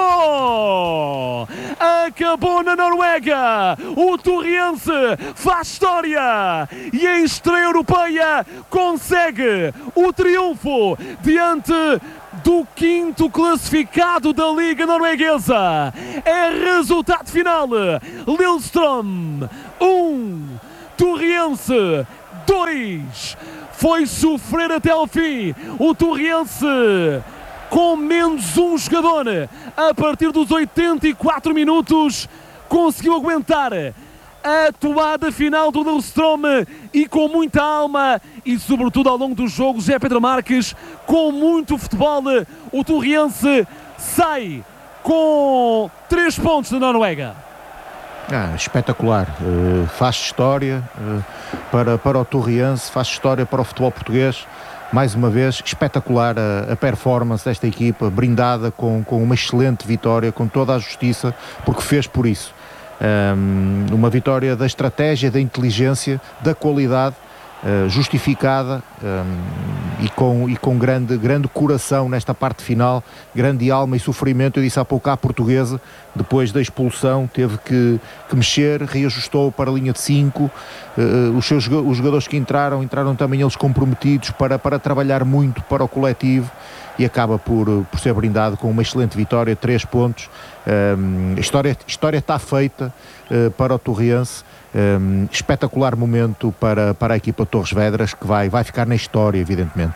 [SPEAKER 2] acabou na Noruega, o Torriense faz história, e em estreia europeia consegue o triunfo diante do quinto classificado da Liga Norueguesa. É resultado final: Lillestrøm 1, Torriense 2. Foi sofrer até ao fim. O Torriense com menos um jogador, a partir dos 84 minutos, conseguiu aguentar a atuada final do Lillestrøm, e com muita alma e sobretudo ao longo do jogo, José Pedro Marques, com muito futebol, o Torriense sai com 3 pontos da Noruega.
[SPEAKER 1] Espetacular, faz história para o Torriense, faz história para o futebol português. Mais uma vez, espetacular a performance desta equipa, brindada com uma excelente vitória, com toda a justiça, porque fez por isso. Uma vitória da estratégia, da inteligência, da qualidade, justificada, e com grande coração nesta parte final, grande alma e sofrimento. Eu disse há pouco, à portuguesa, depois da expulsão, teve que mexer, reajustou para a linha de 5, os jogadores que entraram também eles comprometidos para trabalhar muito para o coletivo, e acaba por ser brindado com uma excelente vitória, 3 pontos. A história está feita para o Torriense. Espetacular momento para a equipa de Torres Vedras, que vai ficar na história, evidentemente.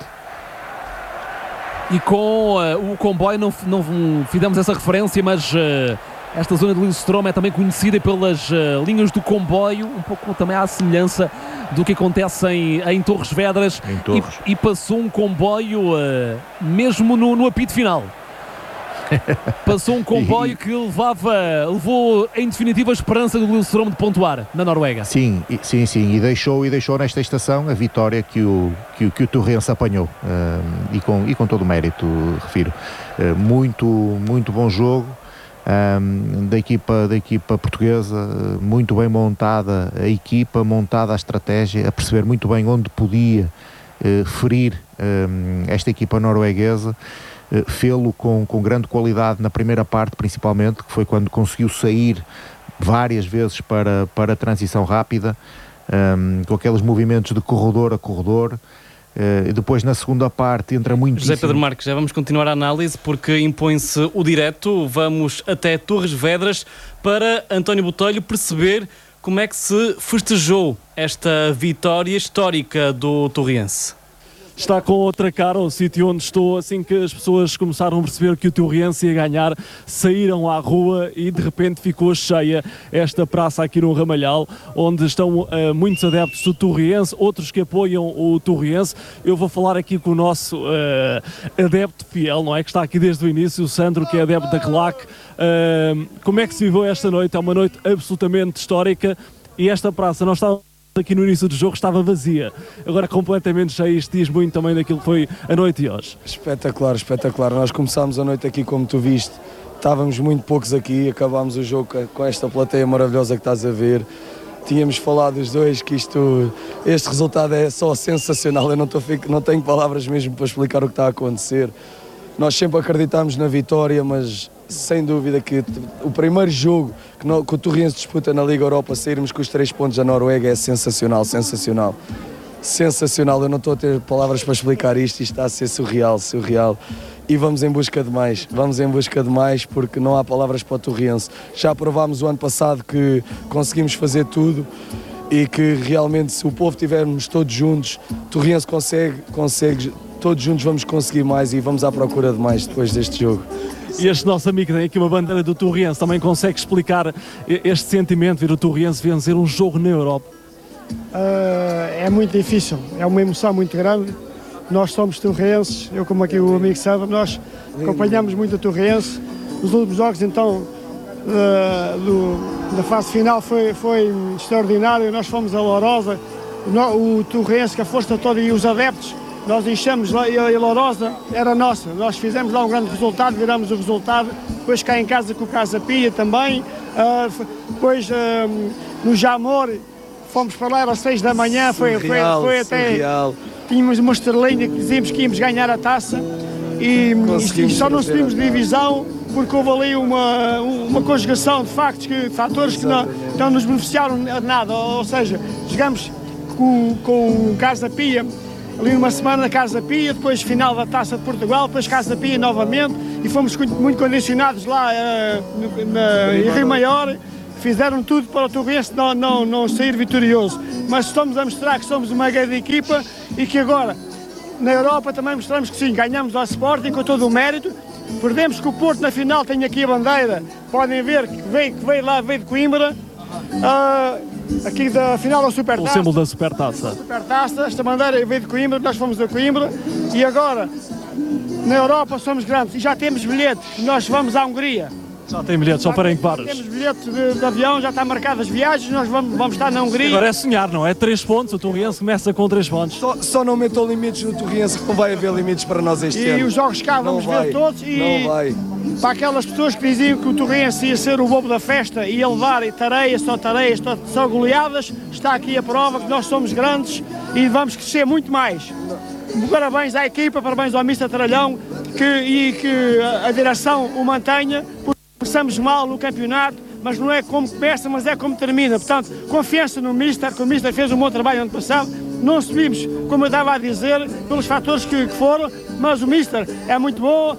[SPEAKER 2] E com o comboio não fizemos essa referência, mas esta zona de Lillestrøm é também conhecida pelas linhas do comboio, um pouco também à semelhança do que acontece em Torres Vedras. E passou um comboio mesmo no apito final. Passou um comboio que levou em definitiva a esperança do Lillestrøm de pontuar na Noruega.
[SPEAKER 1] Sim, e deixou nesta estação a vitória que o Torriense apanhou, e com todo o mérito, refiro. Muito bom jogo da equipa portuguesa, muito bem montada a equipa, montada a estratégia, a perceber muito bem onde podia ferir esta equipa norueguesa. Fê-lo com grande qualidade na primeira parte, principalmente, que foi quando conseguiu sair várias vezes para a transição rápida, com aqueles movimentos de corredor a corredor. Depois, na segunda parte, entra muito.
[SPEAKER 6] José Pedro Marques, já vamos continuar a análise, porque impõe-se o direto. Vamos até Torres Vedras para António Botelho perceber como é que se festejou esta vitória histórica do Torriense.
[SPEAKER 8] Está com outra cara o sítio onde estou. Assim que as pessoas começaram a perceber que o Torriense ia ganhar, saíram à rua e de repente ficou cheia esta praça aqui no Ramalhal, onde estão muitos adeptos do Torriense, outros que apoiam o Torriense. Eu vou falar aqui com o nosso adepto fiel, não é? Que está aqui desde o início, o Sandro, que é adepto da CLAC. Como é que se viveu esta noite? É uma noite absolutamente histórica, e esta praça, nós estávamos aqui no início do jogo, estava vazia, agora completamente cheia. Isto diz muito também daquilo que foi a noite de hoje.
[SPEAKER 7] Espetacular. Nós começámos a noite aqui, como tu viste, estávamos muito poucos aqui, acabámos o jogo com esta plateia maravilhosa que estás a ver. Tínhamos falado os dois que este resultado é só sensacional. Eu não tenho palavras mesmo para explicar o que está a acontecer. Nós sempre acreditámos na vitória, mas sem dúvida que o primeiro jogo que o Torriense disputa na Liga Europa, sairmos com os 3 pontos da Noruega, é sensacional. Eu não estou a ter palavras para explicar isto está a ser surreal. E vamos em busca de mais, porque não há palavras para o Torriense. Já provámos o ano passado que conseguimos fazer tudo, e que realmente, se o povo estivermos todos juntos, o Torriense consegue, todos juntos vamos conseguir mais, e vamos à procura de mais depois deste jogo.
[SPEAKER 8] E este nosso amigo tem aqui uma bandeira do Torriense, também consegue explicar este sentimento de ver o Torriense vencer um jogo na Europa?
[SPEAKER 9] É muito difícil, é uma emoção muito grande. Nós somos torrienses, eu como aqui o amigo sabe, nós acompanhamos muito o Torriense. Os últimos jogos, então, da fase final foi extraordinário. Nós fomos a Lourosa, o Torriense, que a força toda, e os adeptos nós enchemos lá, e a Lourosa era nossa, nós fizemos lá um grande resultado, viramos o resultado, depois cá em casa com o Casa Pia também, depois no Jamor, fomos para lá, era às 6 da manhã, foi até, tínhamos uma estrelinha que dizíamos que íamos ganhar a taça, e só não subimos de divisão, porque houve ali uma conjugação de fatores que não nos beneficiaram de nada, ou seja, jogamos com Casa Pia, ali numa semana Casa Pia, depois final da Taça de Portugal, depois Casa Pia novamente, e fomos muito condicionados lá em Rio Maior, fizeram tudo para o Torrense não sair vitorioso, mas estamos a mostrar que somos uma grande equipa e que agora na Europa também mostramos que sim, ganhamos ao Sporting com todo o mérito. Perdemos que o Porto na final tem aqui a bandeira, podem ver que veio de Coimbra, aqui da final da Supertaça.
[SPEAKER 8] O símbolo da Supertaça.
[SPEAKER 9] Supertaça, esta bandeira veio de Coimbra, nós fomos a Coimbra e agora na Europa somos grandes e já temos bilhetes, nós vamos à Hungria.
[SPEAKER 8] Já tem bilhetes, só para Ferencváros.
[SPEAKER 9] Temos bilhete de avião, já está marcadas as viagens, nós vamos estar na Hungria.
[SPEAKER 8] Agora é sonhar, não é? 3 pontos, o Torrense começa com 3 pontos.
[SPEAKER 7] Só não metam limites no Torrense, que não vai haver limites para nós este ano.
[SPEAKER 9] E os jogos cá vamos ver todos. E para aquelas pessoas que diziam que o Torrense ia ser o bobo da festa e ia levar tareias, só goleadas, está aqui a prova que nós somos grandes e vamos crescer muito mais. Parabéns à equipa, parabéns ao Mister Tralhão e que a direção o mantenha. Começamos mal no campeonato, mas não é como começa, mas é como termina. Portanto, confiança no Mister, que o Mister fez um bom trabalho ano passado. Não subimos, como eu estava a dizer, pelos fatores que foram, mas o Mister é muito bom.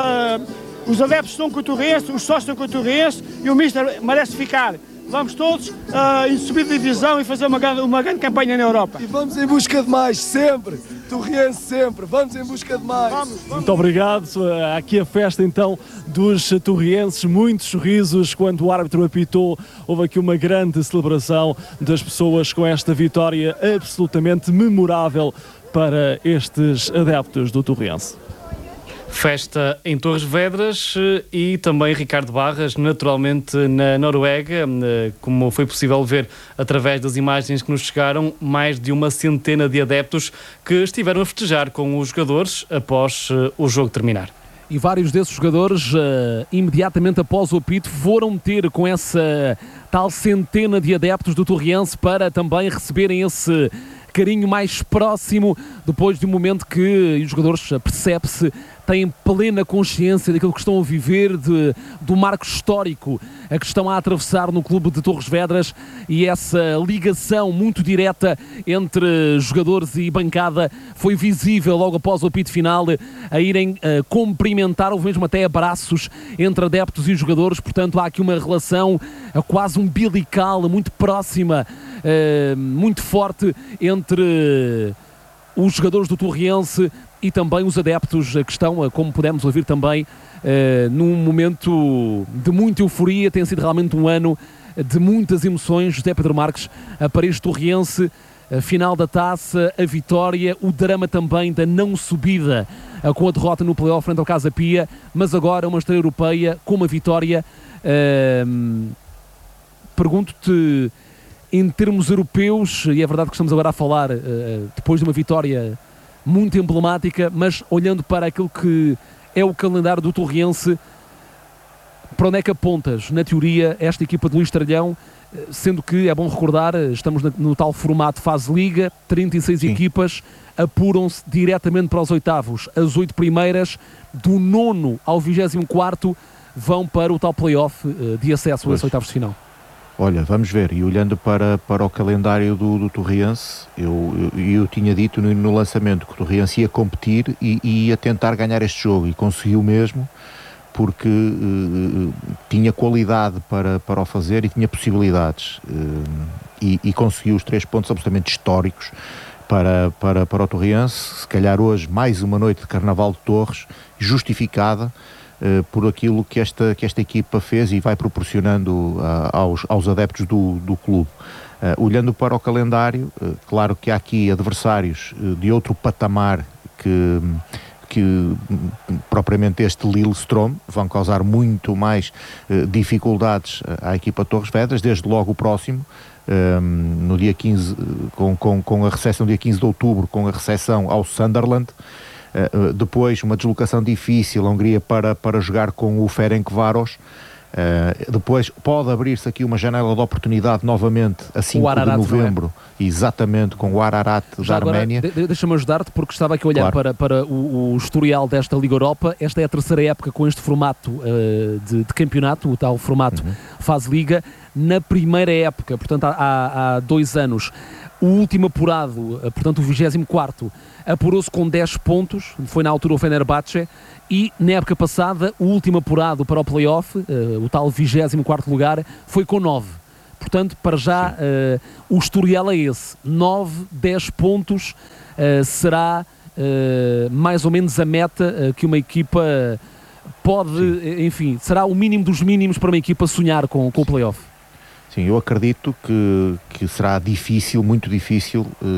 [SPEAKER 9] Os adeptos estão com o Torrense, os sócios estão com o Torrense e o Mister merece ficar. Vamos todos subir de divisão e fazer uma grande campanha na Europa.
[SPEAKER 7] E vamos em busca de mais, sempre. Torrense sempre, vamos em busca de mais.
[SPEAKER 9] Vamos.
[SPEAKER 8] Muito obrigado. Aqui a festa então dos torrienses, muitos sorrisos quando o árbitro apitou. Houve aqui uma grande celebração das pessoas com esta vitória absolutamente memorável para estes adeptos do Torrense.
[SPEAKER 6] Festa em Torres Vedras e também Ricardo Barras, naturalmente na Noruega, como foi possível ver através das imagens que nos chegaram, mais de uma centena de adeptos que estiveram a festejar com os jogadores após o jogo terminar.
[SPEAKER 2] E vários desses jogadores, imediatamente após o apito, foram ter com essa tal centena de adeptos do Torrense para também receberem esse carinho mais próximo, depois de um momento que os jogadores, percebe-se, têm plena consciência daquilo que estão a viver, do marco histórico a que estão a atravessar no clube de Torres Vedras, e essa ligação muito direta entre jogadores e bancada foi visível logo após o apito final, a irem cumprimentar, houve mesmo até abraços entre adeptos e jogadores. Portanto há aqui uma relação quase umbilical, muito próxima, muito forte entre os jogadores do Torrense e também os adeptos que estão, como pudemos ouvir também, num momento de muita euforia. Tem sido realmente um ano de muitas emoções. José Pedro Marques, para este Torrense, a final da taça, a vitória, o drama também da não subida com a derrota no play-off frente ao Casa Pia, mas agora uma estreia europeia com uma vitória. Pergunto-te, em termos europeus, e é verdade que estamos agora a falar depois de uma vitória muito emblemática, mas olhando para aquilo que é o calendário do Torrense, para onde é que apontas, na teoria, esta equipa de Luís Tralhão, sendo que, é bom recordar, estamos no tal formato fase liga, 36 equipas, apuram-se diretamente para os oitavos. As 8 primeiras, do 9º ao 24º, vão para o tal play-off de acesso aos oitavos de final.
[SPEAKER 1] Olha, vamos ver, e olhando para o calendário do Torrense, eu tinha dito no lançamento que o Torrense ia competir e ia tentar ganhar este jogo, e conseguiu mesmo, porque tinha qualidade para o fazer e tinha possibilidades, e conseguiu os 3 pontos absolutamente históricos para o Torrense. Se calhar hoje mais uma noite de Carnaval de Torres, justificada por aquilo que esta equipa fez e vai proporcionando aos adeptos do clube. Olhando para o calendário, claro que há aqui adversários de outro patamar que propriamente este Lillestrøm, vão causar muito mais dificuldades à equipa de Torres Vedras, desde logo o próximo, no dia 15, com a recepção dia 15 de outubro, com a recepção ao Sunderland. Depois uma deslocação difícil à Hungria para jogar com o Ferencváros. Depois pode abrir-se aqui uma janela de oportunidade novamente a 5 de novembro, exatamente, com o Ararat da Arménia.
[SPEAKER 2] Deixa-me ajudar-te, porque estava aqui a olhar para o historial desta Liga Europa. Esta é a terceira época com este formato de campeonato, o tal formato fase Liga. Na primeira época, portanto há 2 anos, o último apurado, portanto o 24º, apurou-se com 10 pontos, foi na altura o Fenerbahçe, e na época passada o último apurado para o play-off, o tal 24º lugar, foi com 9. Portanto, para já o historial é esse, 9, 10 pontos, será mais ou menos a meta que uma equipa pode, enfim, será o mínimo dos mínimos para uma equipa sonhar com o play-off.
[SPEAKER 1] Sim, eu acredito que será difícil, muito difícil,